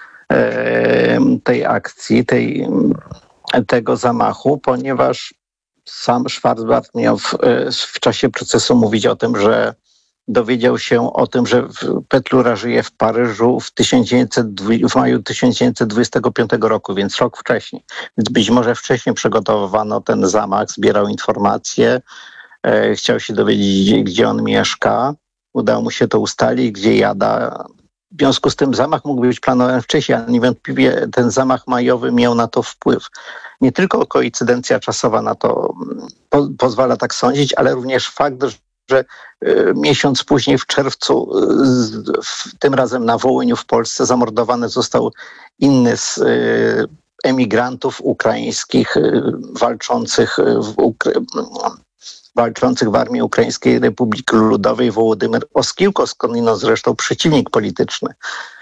[SPEAKER 19] e, tej akcji, tej, tego zamachu, ponieważ sam Schwarzbart miał w, w czasie procesu mówić o tym, że dowiedział się o tym, że Petlura żyje w Paryżu w, tysiąc dziewięćset, w maju tysiąc dziewięćset dwudziestego piątego roku, więc rok wcześniej. Więc być może wcześniej przygotowywano ten zamach, zbierał informacje, e, chciał się dowiedzieć, gdzie, gdzie on mieszka. Udało mu się to ustalić, gdzie jada. W związku z tym zamach mógł być planowany wcześniej, ale niewątpliwie ten zamach majowy miał na to wpływ. Nie tylko koincydencja czasowa na to po, pozwala tak sądzić, ale również fakt, że y, miesiąc później w czerwcu, y, w, tym razem na Wołyniu w Polsce, zamordowany został inny z y, emigrantów ukraińskich y, walczących w Ukra- walczących w Armii Ukraińskiej Republiki Ludowej Wołodymyr Oskiłko, skądinąd zresztą przeciwnik polityczny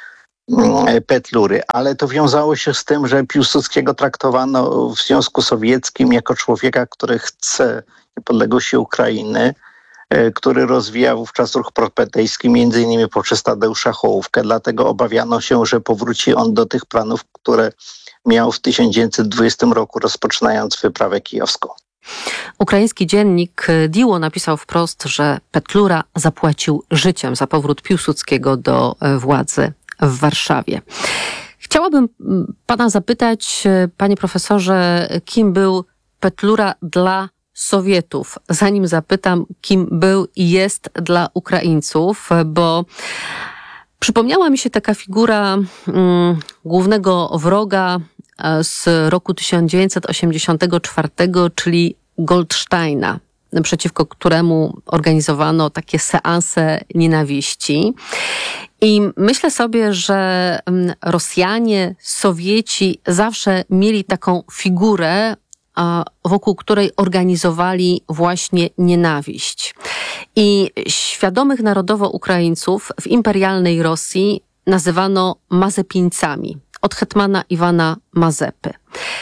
[SPEAKER 19] Petlury, ale to wiązało się z tym, że Piłsudskiego traktowano w Związku Sowieckim jako człowieka, który chce niepodległości Ukrainy, który rozwijał wówczas ruch propetejski, między innymi poprzez Tadeusza Hołówkę. Dlatego obawiano się, że powróci on do tych planów, które miał w tysiąc dziewięćset dwudziestym roku, rozpoczynając wyprawę kijowską.
[SPEAKER 3] Ukraiński dziennik Diło napisał wprost, że Petlura zapłacił życiem za powrót Piłsudskiego do władzy w Warszawie. Chciałabym pana zapytać, panie profesorze, kim był Petlura dla Sowietów, zanim zapytam, kim był i jest dla Ukraińców, bo przypomniała mi się taka figura mm, głównego wroga z roku tysiąc dziewięćset osiemdziesiątego czwartego, czyli Goldsteina, przeciwko któremu organizowano takie seanse nienawiści. I myślę sobie, że Rosjanie, Sowieci zawsze mieli taką figurę, wokół której organizowali właśnie nienawiść. I świadomych narodowo Ukraińców w imperialnej Rosji nazywano Mazepińcami, od hetmana Iwana Mazepy.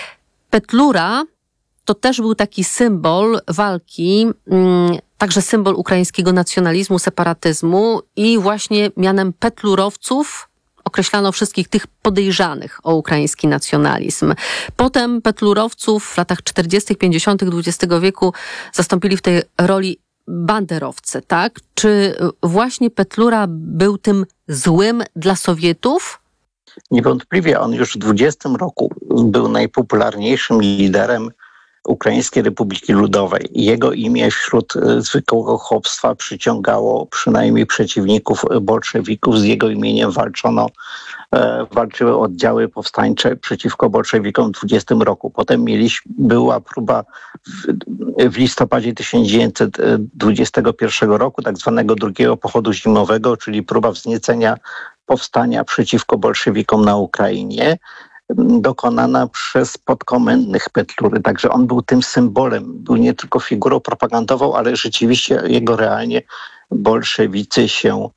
[SPEAKER 3] Petlura to też był taki symbol walki, także symbol ukraińskiego nacjonalizmu, separatyzmu i właśnie mianem petlurowców określano wszystkich tych podejrzanych o ukraiński nacjonalizm. Potem petlurowców w latach czterdziestych, pięćdziesiątych dwudziestego wieku zastąpili w tej roli banderowcy, tak? Czy właśnie Petlura był tym złym dla Sowietów?
[SPEAKER 19] Niewątpliwie on już w dwudziestym roku był najpopularniejszym liderem Ukraińskiej Republiki Ludowej. Jego imię wśród zwykłego chłopstwa przyciągało przynajmniej przeciwników bolszewików. Z jego imieniem walczono, e, walczyły oddziały powstańcze przeciwko bolszewikom w dwudziestym roku. Potem mieliśmy, była próba w, w listopadzie tysiąc dziewięćset dwudziestego pierwszego roku tak zwanego drugiego pochodu zimowego, czyli próba wzniecenia powstania przeciwko bolszewikom na Ukrainie, dokonana przez podkomendnych Petlury. Także on był tym symbolem. Był nie tylko figurą propagandową, ale rzeczywiście jego realnie bolszewicy się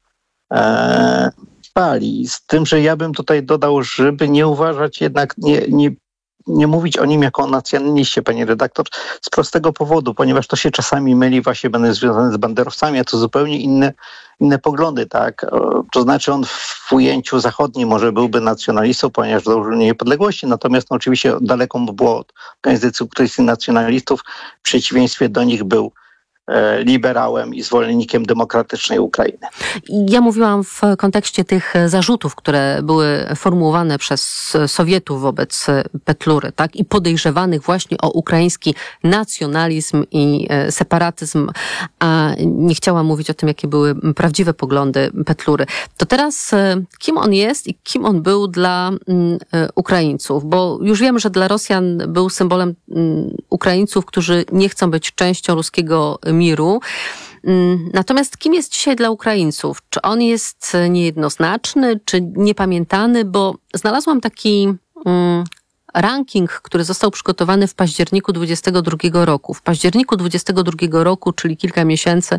[SPEAKER 19] e, bali. Z tym, że ja bym tutaj dodał, żeby nie uważać jednak, nie, nie, nie mówić o nim jako o nacjonaliście, pani redaktor, z prostego powodu, ponieważ to się czasami myli, właśnie będę związany z banderowcami, a to zupełnie inne, inne poglądy, tak? To znaczy on w ujęciu zachodnim może byłby nacjonalistą, ponieważ dążył niepodległości, natomiast no, oczywiście daleko mu było od organizacji ukraińskich nacjonalistów, w przeciwieństwie do nich był liberałem i zwolennikiem demokratycznej Ukrainy.
[SPEAKER 3] Ja mówiłam w kontekście tych zarzutów, które były formułowane przez Sowietów wobec Petlury, tak? I podejrzewanych właśnie o ukraiński nacjonalizm i separatyzm, a nie chciałam mówić o tym, jakie były prawdziwe poglądy Petlury. To teraz kim on jest i kim on był dla Ukraińców? Bo już wiemy, że dla Rosjan był symbolem Ukraińców, którzy nie chcą być częścią ruskiego miru. Natomiast kim jest dzisiaj dla Ukraińców? Czy on jest niejednoznaczny, czy niepamiętany? Bo znalazłam taki mm, ranking, który został przygotowany w październiku dwudziestego drugiego roku. W październiku dwudziestego drugiego roku, czyli kilka miesięcy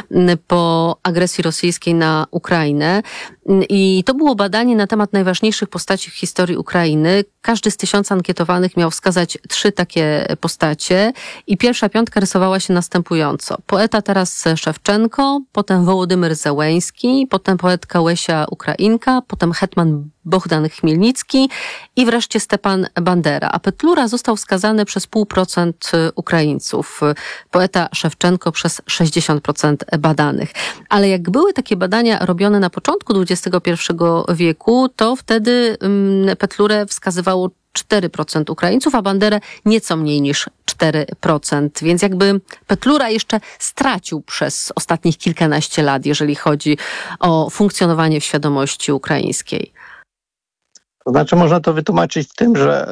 [SPEAKER 3] po agresji rosyjskiej na Ukrainę. I to było badanie na temat najważniejszych postaci w historii Ukrainy. Każdy z tysiąca ankietowanych miał wskazać trzy takie postacie i pierwsza piątka rysowała się następująco. Poeta Taras Szewczenko, potem Wołodymyr Zełeński, potem poetka Łesia Ukrainka, potem hetman Bohdan Chmielnicki i wreszcie Stepan Bandera. A Petlura został skazany przez pół procent Ukraińców, poeta Szewczenko przez sześćdziesiąt procent badanych. Ale jak były takie badania robione na początku dwudziestego pierwszego wieku, to wtedy Petlurę wskazywało cztery procent Ukraińców, a Banderę nieco mniej niż cztery procent. Więc jakby Petlura jeszcze stracił przez ostatnich kilkanaście lat, jeżeli chodzi o funkcjonowanie w świadomości ukraińskiej.
[SPEAKER 19] To znaczy można to wytłumaczyć tym, że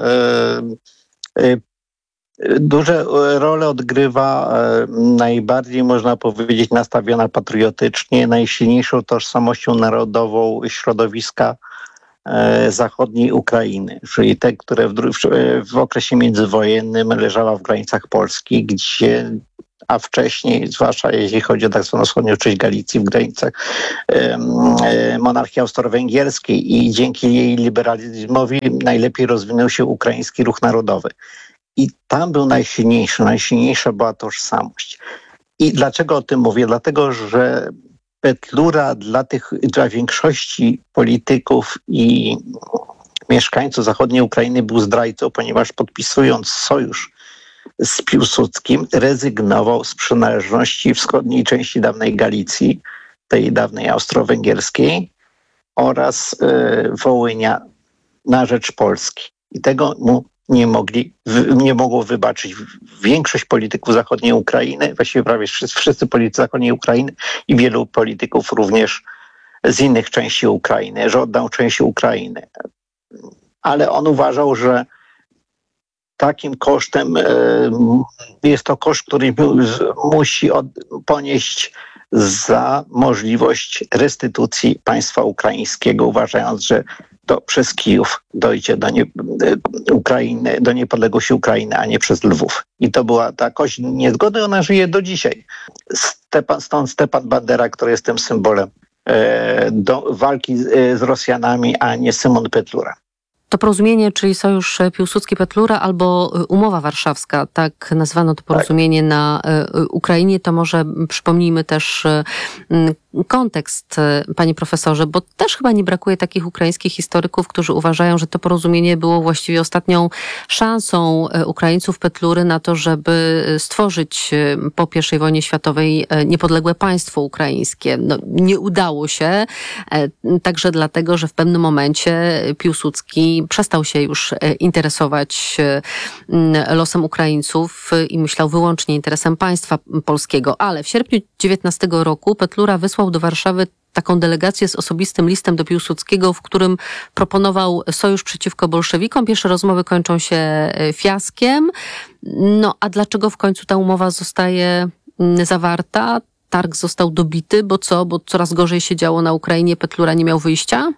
[SPEAKER 19] e, e, duże rolę odgrywa e, najbardziej, można powiedzieć, nastawiona patriotycznie, najsilniejszą tożsamością narodową środowiska e, zachodniej Ukrainy, czyli te, które w, w, w okresie międzywojennym leżała w granicach Polski, gdzie a wcześniej, zwłaszcza jeśli chodzi o tak zwaną wschodnią część Galicji, w granicach e, monarchii austro-węgierskiej i dzięki jej liberalizmowi najlepiej rozwinął się ukraiński ruch narodowy. I tam był najsilniejszy, najsilniejsza była tożsamość. I dlaczego o tym mówię? Dlatego, że Petlura dla tych, dla większości polityków i mieszkańców zachodniej Ukrainy był zdrajcą, ponieważ podpisując sojusz z Piłsudskim rezygnował z przynależności wschodniej części dawnej Galicji, tej dawnej austro-węgierskiej oraz y, Wołynia na rzecz Polski. I tego mu nie mogli, nie mogło wybaczyć większość polityków zachodniej Ukrainy, właściwie prawie wszyscy, wszyscy politycy zachodniej Ukrainy i wielu polityków również z innych części Ukrainy, że oddał część Ukrainy. Ale on uważał, że takim kosztem jest to koszt, który musi ponieść za możliwość restytucji państwa ukraińskiego, uważając, że to przez Kijów dojdzie do, nie, Ukrainy, do niepodległości Ukrainy, a nie przez Lwów. I to była ta kość niezgody, ona żyje do dzisiaj. Stepan, stąd Stepan Bandera, który jest tym symbolem e, do walki z, z Rosjanami, a nie Szymon Petlura.
[SPEAKER 3] To porozumienie, czyli Sojusz Piłsudski-Petlura albo Umowa Warszawska, tak nazwano to porozumienie tak. na Ukrainie, to może przypomnijmy też kontekst, panie profesorze, bo też chyba nie brakuje takich ukraińskich historyków, którzy uważają, że to porozumienie było właściwie ostatnią szansą Ukraińców Petlury na to, żeby stworzyć po pierwszej wojnie światowej niepodległe państwo ukraińskie. No, nie udało się, także dlatego, że w pewnym momencie Piłsudski przestał się już interesować losem Ukraińców i myślał wyłącznie interesem państwa polskiego. Ale w sierpniu dziewiętnastego roku Petlura wysłał do Warszawy taką delegację z osobistym listem do Piłsudskiego, w którym proponował sojusz przeciwko bolszewikom. Pierwsze rozmowy kończą się fiaskiem. No a dlaczego w końcu ta umowa zostaje zawarta? Targ został dobity, bo co? Bo coraz gorzej się działo na Ukrainie, Petlura nie miał wyjścia?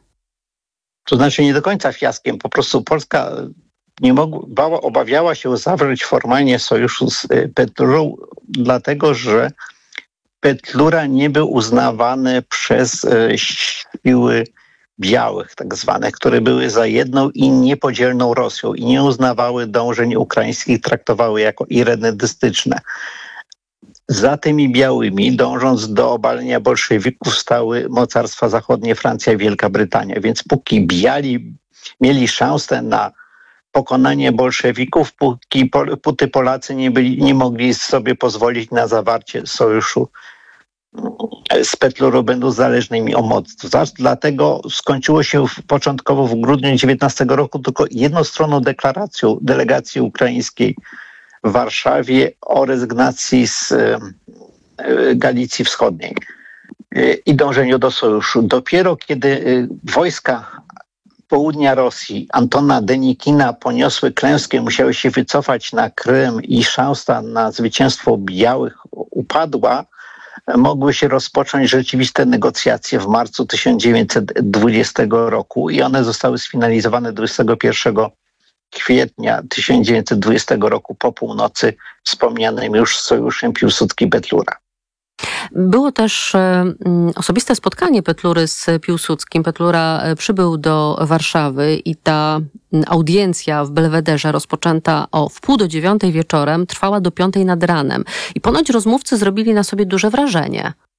[SPEAKER 19] To znaczy nie do końca fiaskiem. Po prostu Polska nie mogła, bała, obawiała się zawrzeć formalnie sojuszu z Petlurą, dlatego że Petlura nie był uznawany przez e, siły białych, tak zwane, które były za jedną i niepodzielną Rosją i nie uznawały dążeń ukraińskich, traktowały jako iredentystyczne. Za tymi białymi, dążąc do obalenia bolszewików, stały mocarstwa zachodnie, Francja i Wielka Brytania. Więc póki biali mieli szansę na pokonanie bolszewików, póki, póty Polacy nie, byli, nie mogli sobie pozwolić na zawarcie sojuszu z Petlurą, będąc zależnymi od mocy. Dlatego skończyło się w, początkowo w grudniu dziewiętnastego roku tylko jednostronną deklaracją delegacji ukraińskiej w Warszawie o rezygnacji z e, Galicji Wschodniej e, i dążeniu do sojuszu. Dopiero kiedy e, wojska południa Rosji Antona Denikina poniosły klęskę, musiały się wycofać na Krym i szansa na zwycięstwo białych upadła, mogły się rozpocząć rzeczywiste negocjacje w marcu tysiąc dziewięćset dwudziestego roku i one zostały sfinalizowane dwudziestego pierwszego kwietnia tysiąc dziewięćset dwudziestego roku po północy wspomnianym już sojuszem Piłsudski-Petlura.
[SPEAKER 3] Było też osobiste spotkanie Petlury z Piłsudskim. Petlura przybył do Warszawy i ta audiencja w Belwederze rozpoczęta o wpół do dziewiątej wieczorem trwała do piątej nad ranem. I ponoć rozmówcy zrobili na sobie duże wrażenie.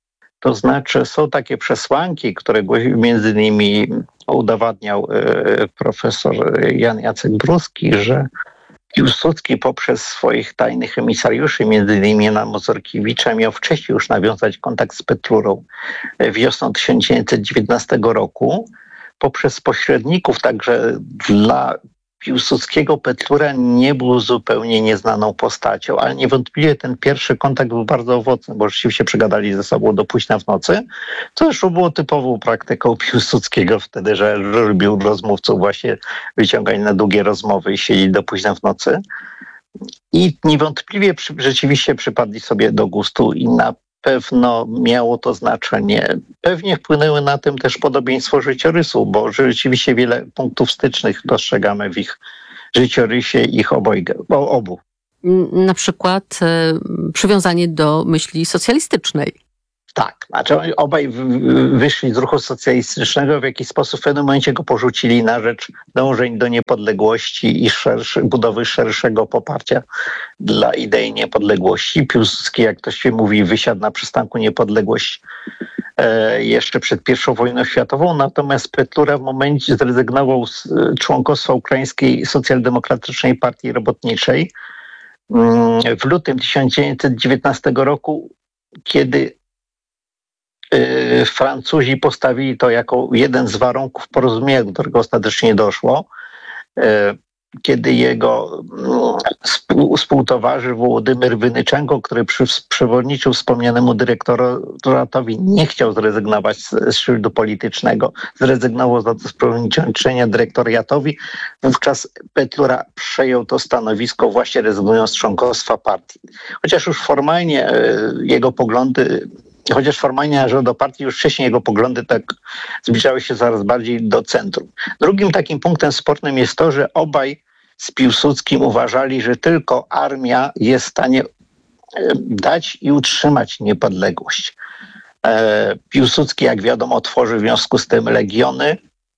[SPEAKER 19] To znaczy są takie przesłanki, które między innymi udowadniał profesor Jan Jacek Bruski, że Piłsudski poprzez swoich tajnych emisariuszy, między innymi Jana Mozorkiewicza, miał wcześniej już nawiązać kontakt z Petlurą wiosną tysiąc dziewięćset dziewiętnastego roku. Poprzez pośredników także dla Piłsudskiego Petlura nie był zupełnie nieznaną postacią, ale niewątpliwie ten pierwszy kontakt był bardzo owocny, bo rzeczywiście przegadali ze sobą do późna w nocy, co zresztą było typową praktyką Piłsudskiego wtedy, że lubił rozmówców właśnie wyciągać na długie rozmowy i siedzieć do późna w nocy. I niewątpliwie przy, rzeczywiście przypadli sobie do gustu i na pewno miało to znaczenie. Pewnie wpłynęły na tym też podobieństwo życiorysu, bo rzeczywiście wiele punktów stycznych dostrzegamy w ich życiorysie ich obojga, obu.
[SPEAKER 3] Na przykład y, przywiązanie do myśli socjalistycznej.
[SPEAKER 19] Tak, znaczy oni obaj wyszli z ruchu socjalistycznego, w jakiś sposób w pewnym momencie go porzucili na rzecz dążeń do niepodległości i szerszy, budowy szerszego poparcia dla idei niepodległości. Piłsudski, jak to się mówi, wysiadł na przystanku Niepodległość e, jeszcze przed pierwszą wojną światową, natomiast Petlura w momencie zrezygnował z członkostwa Ukraińskiej Socjaldemokratycznej Partii Robotniczej w lutym tysiąc dziewięćset dziewiętnastego roku, kiedy Francuzi postawili to jako jeden z warunków porozumienia, do którego ostatecznie doszło, kiedy jego współtowarzysz Wołodymyr Wynyczenko, który przewodniczył wspomnianemu dyrektoratowi, nie chciał zrezygnować z, z szyldu politycznego, zrezygnował za to z przewodniczenia dyrektoriatowi. Wówczas Petlura przejął to stanowisko, właśnie rezygnując z członkostwa partii. Chociaż już formalnie jego poglądy Chociaż formalnie należał do partii, już wcześniej jego poglądy tak zbliżały się coraz bardziej do centrum. Drugim takim punktem spornym jest to, że obaj z Piłsudskim uważali, że tylko armia jest w stanie dać i utrzymać niepodległość. Piłsudski, jak wiadomo, tworzył w związku z tym legiony,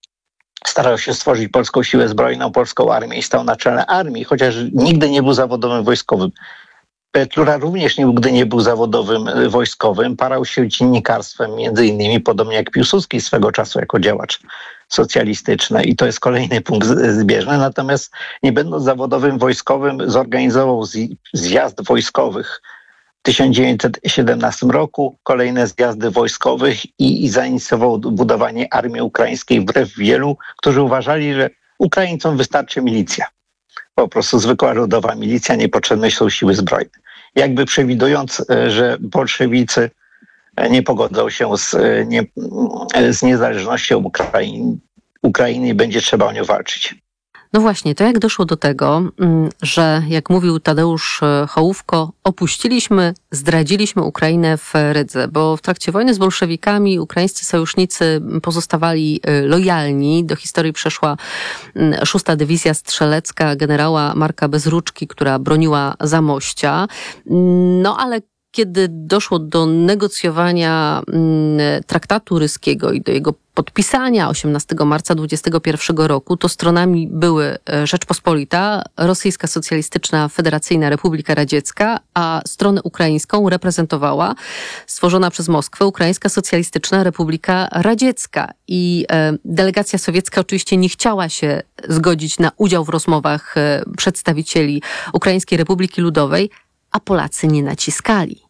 [SPEAKER 19] starał się stworzyć polską siłę zbrojną, polską armię i stał na czele armii, chociaż nigdy nie był zawodowym wojskowym. Petlura również nigdy nie był zawodowym wojskowym, parał się dziennikarstwem, między innymi podobnie jak Piłsudski swego czasu jako działacz socjalistyczny i to jest kolejny punkt zbieżny. Natomiast nie będąc zawodowym wojskowym zorganizował zjazd wojskowych w tysiąc dziewięćset siedemnastym roku, kolejne zjazdy wojskowych i, i zainicjował budowanie armii ukraińskiej wbrew wielu, którzy uważali, że Ukraińcom wystarczy milicja. Po prostu zwykła ludowa milicja, niepotrzebne są siły zbrojne. Jakby przewidując, że bolszewicy nie pogodzą się z, nie, z niezależnością Ukrainy, Ukrainy i będzie trzeba o nią walczyć.
[SPEAKER 3] No właśnie, to jak doszło do tego, że jak mówił Tadeusz Hołówko, opuściliśmy, zdradziliśmy Ukrainę w Rydze, bo w trakcie wojny z bolszewikami ukraińscy sojusznicy pozostawali lojalni. Do historii przeszła szósta Dywizja Strzelecka generała Marka Bezruczki, która broniła Zamościa. No ale kiedy doszło do negocjowania traktatu ryskiego i do jego podpisania osiemnastego marca dwudziestego pierwszego roku, to stronami były Rzeczpospolita, Rosyjska Socjalistyczna Federacyjna Republika Radziecka, a stronę ukraińską reprezentowała stworzona przez Moskwę Ukraińska Socjalistyczna Republika Radziecka. I delegacja sowiecka oczywiście nie chciała się zgodzić na udział w rozmowach przedstawicieli Ukraińskiej Republiki Ludowej, a Polacy nie naciskali.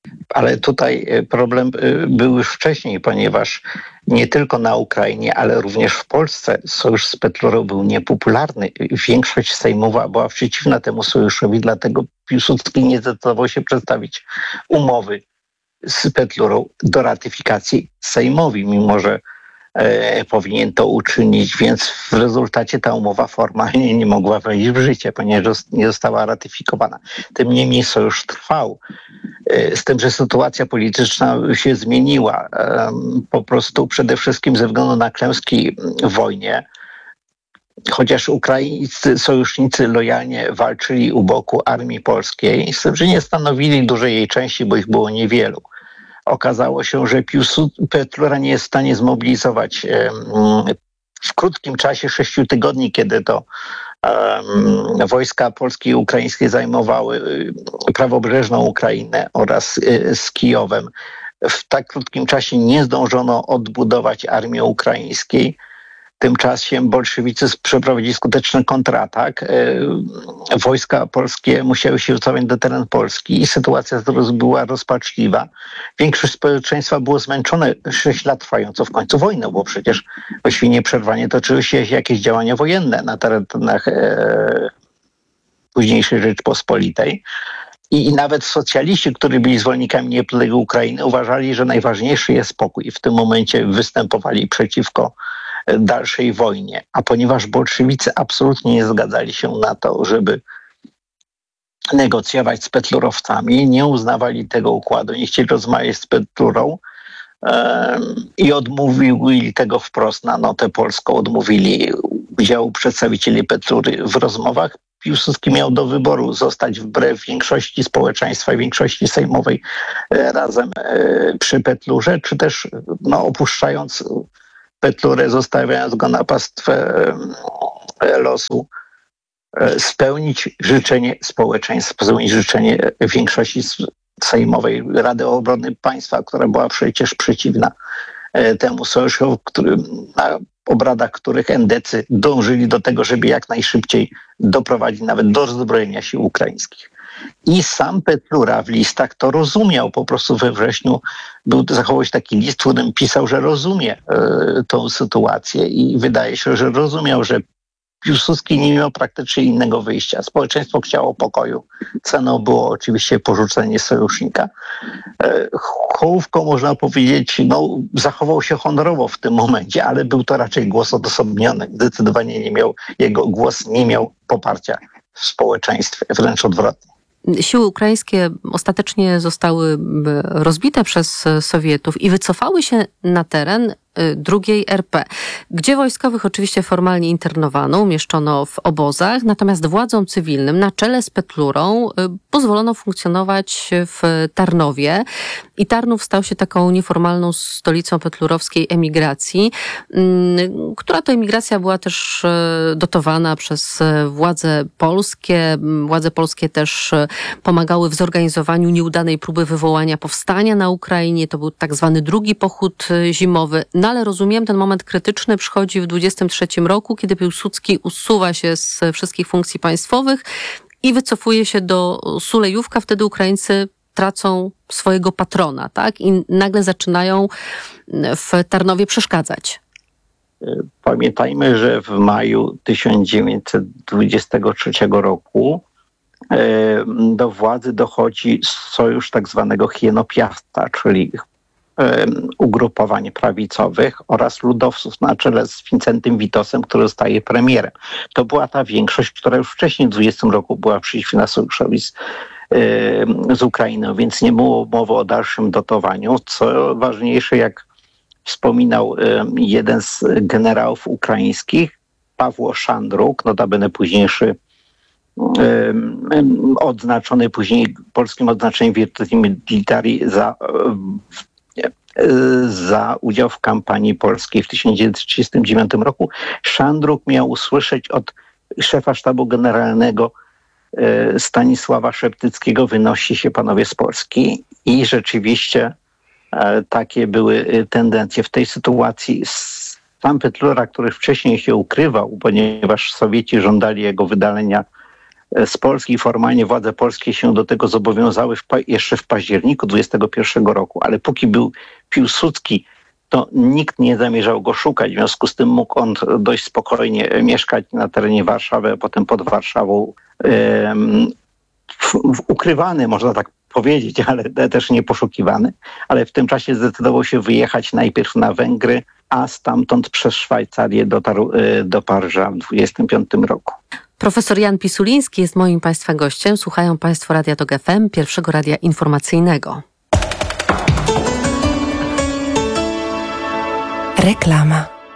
[SPEAKER 19] Ale tutaj problem był już wcześniej, ponieważ nie tylko na Ukrainie, ale również w Polsce sojusz z Petlurą był niepopularny. Większość sejmowa była przeciwna temu sojuszowi, dlatego Piłsudski nie zdecydował się przedstawić umowy z Petlurą do ratyfikacji Sejmowi, mimo że e, powinien to uczynić, więc w rezultacie ta umowa formalnie nie mogła wejść w życie, ponieważ nie została ratyfikowana. Tym niemniej sojusz trwał. Z tym, że sytuacja polityczna się zmieniła. Po prostu przede wszystkim ze względu na klęski w wojnie, chociaż ukraińscy sojusznicy lojalnie walczyli u boku armii polskiej, z tym, że nie stanowili dużej jej części, bo ich było niewielu. Okazało się, że Petlura nie jest w stanie zmobilizować w krótkim czasie sześciu tygodni, kiedy to um, wojska polskie i ukraińskie zajmowały prawobrzeżną Ukrainę oraz y, z Kijowem w tak krótkim czasie nie zdążono odbudować armii ukraińskiej. Tymczasem bolszewicy przeprowadzili skuteczny kontratak. Wojska polskie musiały się wycofać do terenu Polski i sytuacja była rozpaczliwa. Większość społeczeństwa było zmęczone sześć lat trwającą w końcu wojną, bo przecież właściwie nieprzerwanie toczyły się jakieś działania wojenne na terenach e, późniejszej Rzeczpospolitej. I, I nawet socjaliści, którzy byli zwolennikami niepodległej Ukrainy, uważali, że najważniejszy jest spokój. I w tym momencie występowali przeciwko dalszej wojnie. A ponieważ bolszewicy absolutnie nie zgadzali się na to, żeby negocjować z petlurowcami, nie uznawali tego układu, nie chcieli rozmawiać z Petlurą um, i odmówili tego wprost na notę polską, odmówili udziału przedstawicieli Petlury w rozmowach. Piłsudski miał do wyboru zostać wbrew większości społeczeństwa i większości sejmowej e, razem e, przy Petlurze, czy też no, opuszczając Petlurę, zostawiając go na pastwę e, losu, e, spełnić życzenie społeczeństwa, spełnić życzenie większości sejmowej Rady Obrony Państwa, która była przecież przeciwna e, temu sojuszowi, który, na obradach których endecy dążyli do tego, żeby jak najszybciej doprowadzić nawet do rozbrojenia sił ukraińskich. I sam Petlura w listach to rozumiał. Po prostu we wrześniu był, zachował się taki list, w którym pisał, że rozumie e, tą sytuację i wydaje się, że rozumiał, że Piłsudski nie miał praktycznie innego wyjścia. Społeczeństwo chciało pokoju. Ceną było oczywiście porzucenie sojusznika. E, Hołówko, można powiedzieć, no, zachował się honorowo w tym momencie, ale był to raczej głos odosobniony. Zdecydowanie nie miał, jego głos nie miał poparcia w społeczeństwie, wręcz odwrotnie.
[SPEAKER 3] Siły ukraińskie ostatecznie zostały rozbite przez Sowietów i wycofały się na teren drugiej R P, gdzie wojskowych oczywiście formalnie internowano, umieszczono w obozach, natomiast władzom cywilnym na czele z Petlurą pozwolono funkcjonować w Tarnowie i Tarnów stał się taką nieformalną stolicą petlurowskiej emigracji, która to emigracja była też dotowana przez władze polskie. Władze polskie też pomagały w zorganizowaniu nieudanej próby wywołania powstania na Ukrainie. To był tak zwany drugi pochód zimowy. No ale rozumiem, ten moment krytyczny przychodzi w dwudziestym trzecim roku, kiedy Piłsudski usuwa się z wszystkich funkcji państwowych i wycofuje się do Sulejówka. Wtedy Ukraińcy tracą swojego patrona, tak? I nagle zaczynają w Tarnowie przeszkadzać.
[SPEAKER 19] Pamiętajmy, że w maju tysiąc dziewięćset dwudziestego trzeciego roku do władzy dochodzi sojusz tak zwanego Hienopiasta, czyli ugrupowań prawicowych oraz ludowców na czele z Wincentym Witosem, który zostaje premierem. To była ta większość, która już wcześniej w dwudziestym roku była przeciwna sojuszowi z, z Ukrainą, więc nie było mowy o dalszym dotowaniu. Co ważniejsze, jak wspominał jeden z generałów ukraińskich, Pawło Szandruk, notabene późniejszy odznaczony później polskim odznaczeniem Virtuti Militari za za udział w kampanii polskiej w tysiąc dziewięćset trzydziestym dziewiątym roku. Szandruk miał usłyszeć od szefa sztabu generalnego Stanisława Szeptyckiego: wynosi się panowie z Polski. I rzeczywiście takie były tendencje w tej sytuacji. Sam Petlura, który wcześniej się ukrywał, ponieważ Sowieci żądali jego wydalenia z Polski, formalnie władze polskie się do tego zobowiązały w pa- jeszcze w październiku dwudziestego pierwszego roku, ale póki był Piłsudski, to nikt nie zamierzał go szukać. W związku z tym mógł on dość spokojnie mieszkać na terenie Warszawy, a potem pod Warszawą um, w, w ukrywany, można tak powiedzieć, ale też nie poszukiwany. Ale w tym czasie zdecydował się wyjechać najpierw na Węgry, a stamtąd przez Szwajcarię dotarł do Paryża w dwudziestym piątym roku.
[SPEAKER 3] Profesor Jan Pisuliński jest moim Państwa gościem. Słuchają Państwo Radia Tok F M, pierwszego radia informacyjnego.
[SPEAKER 20] Reklama.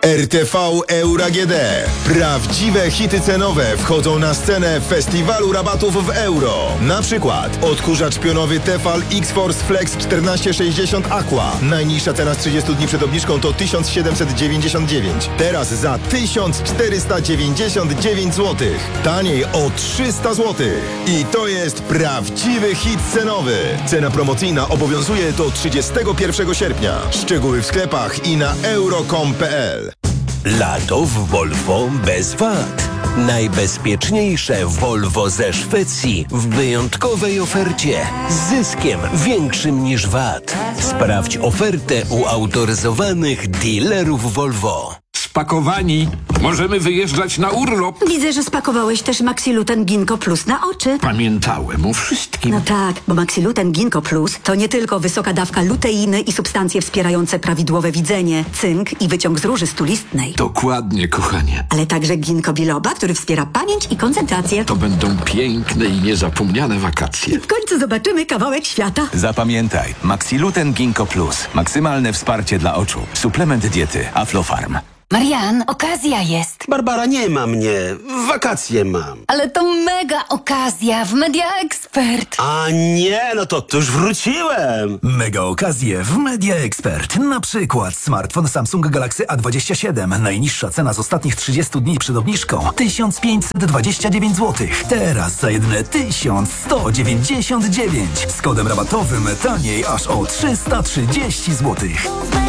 [SPEAKER 11] R T V Euro A G D. Prawdziwe hity cenowe wchodzą na scenę festiwalu rabatów w euro. Na przykład odkurzacz pionowy Tefal X-Force Flex czternaście sześćdziesiąt Aqua. Najniższa cena z trzydziestu dni przed obniżką to tysiąc siedemset dziewięćdziesiąt dziewięć. Teraz za tysiąc czterysta dziewięćdziesiąt dziewięć złotych. Taniej o trzysta złotych. I to jest prawdziwy hit cenowy. Cena promocyjna obowiązuje do trzydziestego pierwszego sierpnia. Szczegóły w sklepach i na euro kropka com kropka p l.
[SPEAKER 20] Lato w Volvo bez wad. Najbezpieczniejsze Volvo ze Szwecji w wyjątkowej ofercie z zyskiem większym niż V A T. Sprawdź ofertę u autoryzowanych dealerów Volvo.
[SPEAKER 21] Spakowani. Możemy wyjeżdżać na urlop.
[SPEAKER 22] Widzę, że spakowałeś też Maxiluten Ginkgo Plus na oczy.
[SPEAKER 21] Pamiętałem o wszystkim.
[SPEAKER 22] No tak, bo Maxiluten Ginkgo Plus to nie tylko wysoka dawka luteiny i substancje wspierające prawidłowe widzenie, cynk i wyciąg z róży stulistnej.
[SPEAKER 21] Dokładnie, kochanie.
[SPEAKER 22] Ale także ginkgo biloba, który wspiera pamięć i koncentrację.
[SPEAKER 21] To będą piękne i niezapomniane wakacje.
[SPEAKER 22] W końcu zobaczymy kawałek świata.
[SPEAKER 23] Zapamiętaj, Maxiluten Ginkgo Plus. Maksymalne wsparcie dla oczu. Suplement diety Aflofarm.
[SPEAKER 5] Marian, okazja jest.
[SPEAKER 6] Barbara, nie ma mnie. Wakacje mam.
[SPEAKER 5] Ale to mega okazja w Media Expert.
[SPEAKER 6] A nie, no to, to już wróciłem.
[SPEAKER 10] Mega okazje w Media Expert. Na przykład smartfon Samsung Galaxy A dwadzieścia siedem. Najniższa cena z ostatnich trzydziestu dni przed obniżką tysiąc pięćset dwadzieścia dziewięć złotych. Teraz za jedyne tysiąc sto dziewięćdziesiąt dziewięć. Z kodem rabatowym taniej aż o trzysta trzydzieści złotych.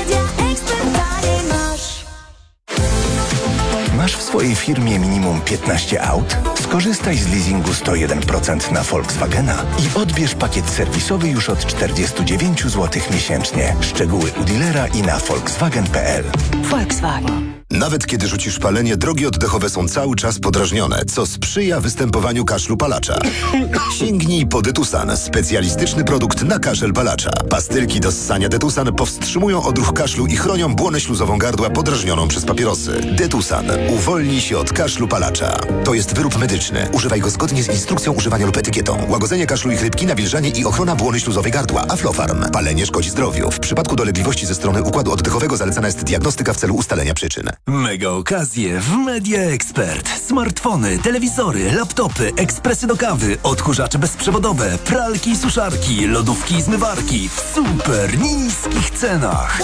[SPEAKER 24] Masz w swojej firmie minimum piętnaście aut? Skorzystaj z leasingu sto jeden procent na Volkswagena i odbierz pakiet serwisowy już od czterdzieści dziewięć złotych miesięcznie. Szczegóły u dealera i na volkswagen kropka p l.
[SPEAKER 5] Volkswagen.
[SPEAKER 25] Nawet kiedy rzucisz palenie, drogi oddechowe są cały czas podrażnione, co sprzyja występowaniu kaszlu palacza. Sięgnij po Detusan, specjalistyczny produkt na kaszel palacza. Pastylki do ssania Detusan powstrzymują odruch kaszlu i chronią błonę śluzową gardła podrażnioną przez papierosy. Detusan. Uwolnij się od kaszlu palacza. To jest wyrób medyczny. Używaj go zgodnie z instrukcją używania lub etykietą. Łagodzenie kaszlu i chrypki, nawilżanie i ochrona błony śluzowej gardła. Aflofarm. Palenie szkodzi zdrowiu. W przypadku dolegliwości ze strony układu oddechowego zalecana jest diagnostyka w celu ustalenia przyczyn.
[SPEAKER 10] Mega okazje w Media Expert. Smartfony, telewizory, laptopy, ekspresy do kawy, odkurzacze bezprzewodowe, pralki i suszarki, lodówki i zmywarki w super niskich cenach.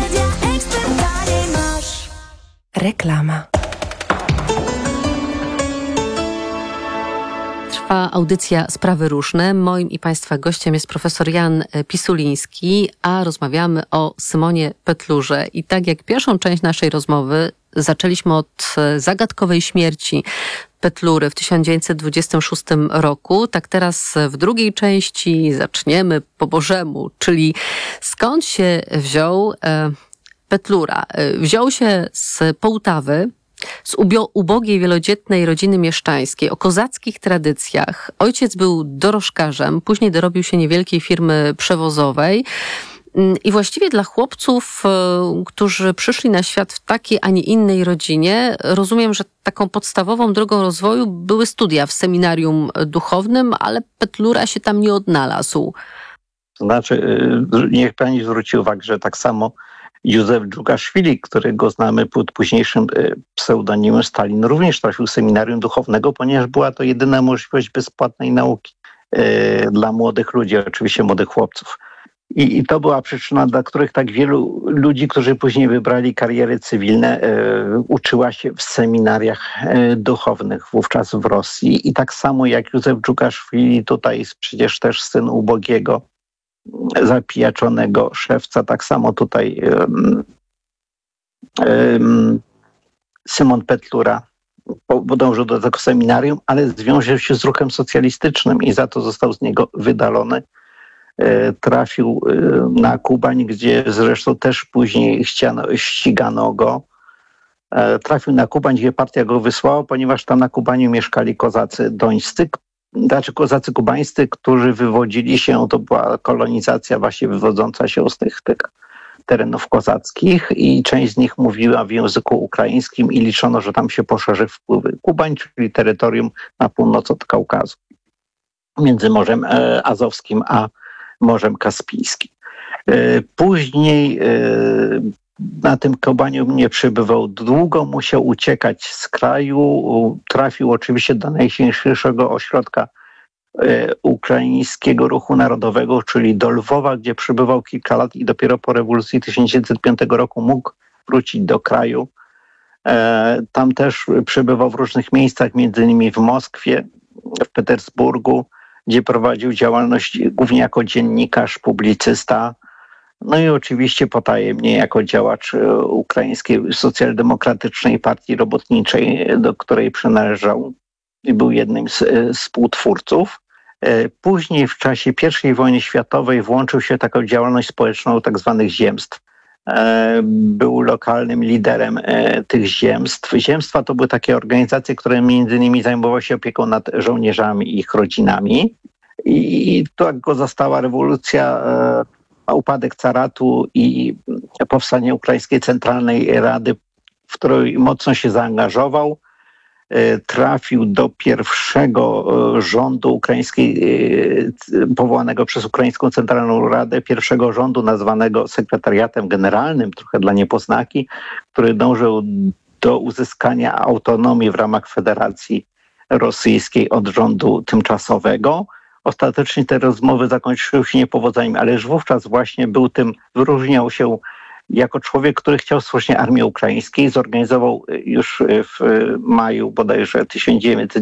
[SPEAKER 3] Reklama. Trwa audycja Sprawy Różne. Moim i Państwa gościem jest profesor Jan Pisuliński, a rozmawiamy o Symonie Petlurze. I tak jak pierwszą część naszej rozmowy zaczęliśmy od zagadkowej śmierci Petlury w tysiąc dziewięćset dwudziestym szóstym roku, tak teraz w drugiej części zaczniemy po Bożemu, czyli skąd się wziął e, Petlura? Wziął się z Połtawy, z ubio- ubogiej, wielodzietnej rodziny mieszczańskiej, o kozackich tradycjach. Ojciec był dorożkarzem, później dorobił się niewielkiej firmy przewozowej. I właściwie dla chłopców, którzy przyszli na świat w takiej, a nie innej rodzinie, rozumiem, że taką podstawową drogą rozwoju były studia w seminarium duchownym, ale Petlura się tam nie odnalazł.
[SPEAKER 19] To znaczy, niech pani zwróci uwagę, że tak samo Józef Dżugaszwili, którego znamy pod późniejszym pseudonimem Stalin, również trafił seminarium duchownego, ponieważ była to jedyna możliwość bezpłatnej nauki dla młodych ludzi, oczywiście młodych chłopców. I, I to była przyczyna, dla których tak wielu ludzi, którzy później wybrali kariery cywilne, e, uczyła się w seminariach e, duchownych wówczas w Rosji. I tak samo jak Józef Dżugaszwili, tutaj jest przecież też syn ubogiego, zapijaczonego szewca, tak samo tutaj e, e, Szymon Petlura podążył do tego seminarium, ale związał się z ruchem socjalistycznym i za to został z niego wydalony. Trafił na Kubań, gdzie zresztą też później ściano, ścigano go. Trafił na Kubań, gdzie partia go wysłała, ponieważ tam na Kubaniu mieszkali kozacy dońscy, znaczy kozacy kubańscy, którzy wywodzili się, to była kolonizacja właśnie wywodząca się z tych, tych terenów kozackich i część z nich mówiła w języku ukraińskim i liczono, że tam się poszerzy wpływy. Kubań, czyli terytorium na północ od Kaukazu, między Morzem Azowskim a Morzem Kaspijskim. Później na tym Kobaniu nie przebywał długo, musiał uciekać z kraju, trafił oczywiście do najsilniejszego ośrodka ukraińskiego ruchu narodowego, czyli do Lwowa, gdzie przebywał kilka lat i dopiero po rewolucji tysiąc dziewięćset piątego roku mógł wrócić do kraju. Tam też przebywał w różnych miejscach, między innymi w Moskwie, w Petersburgu, gdzie prowadził działalność głównie jako dziennikarz, publicysta, no i oczywiście potajemnie jako działacz Ukraińskiej Socjaldemokratycznej Partii Robotniczej, do której przynależał i był jednym z współtwórców. Później w czasie pierwszej wojny światowej włączył się w taką działalność społeczną tak zwanych ziemstw. Był lokalnym liderem tych ziemstw. Ziemstwa to były takie organizacje, które między innymi zajmowały się opieką nad żołnierzami i ich rodzinami. I tak go zastała rewolucja, upadek caratu i powstanie Ukraińskiej Centralnej Rady, w której mocno się zaangażował. Trafił do pierwszego rządu ukraińskiej, powołanego przez Ukraińską Centralną Radę, pierwszego rządu nazwanego sekretariatem generalnym, trochę dla niepoznaki, który dążył do uzyskania autonomii w ramach Federacji Rosyjskiej od rządu tymczasowego. Ostatecznie te rozmowy zakończyły się niepowodzeniem, ale już wówczas właśnie był tym, wyróżniał się jako człowiek, który chciał stworzyć armię ukraińskiej. Zorganizował już w maju bodajże tysiąc dziewięćset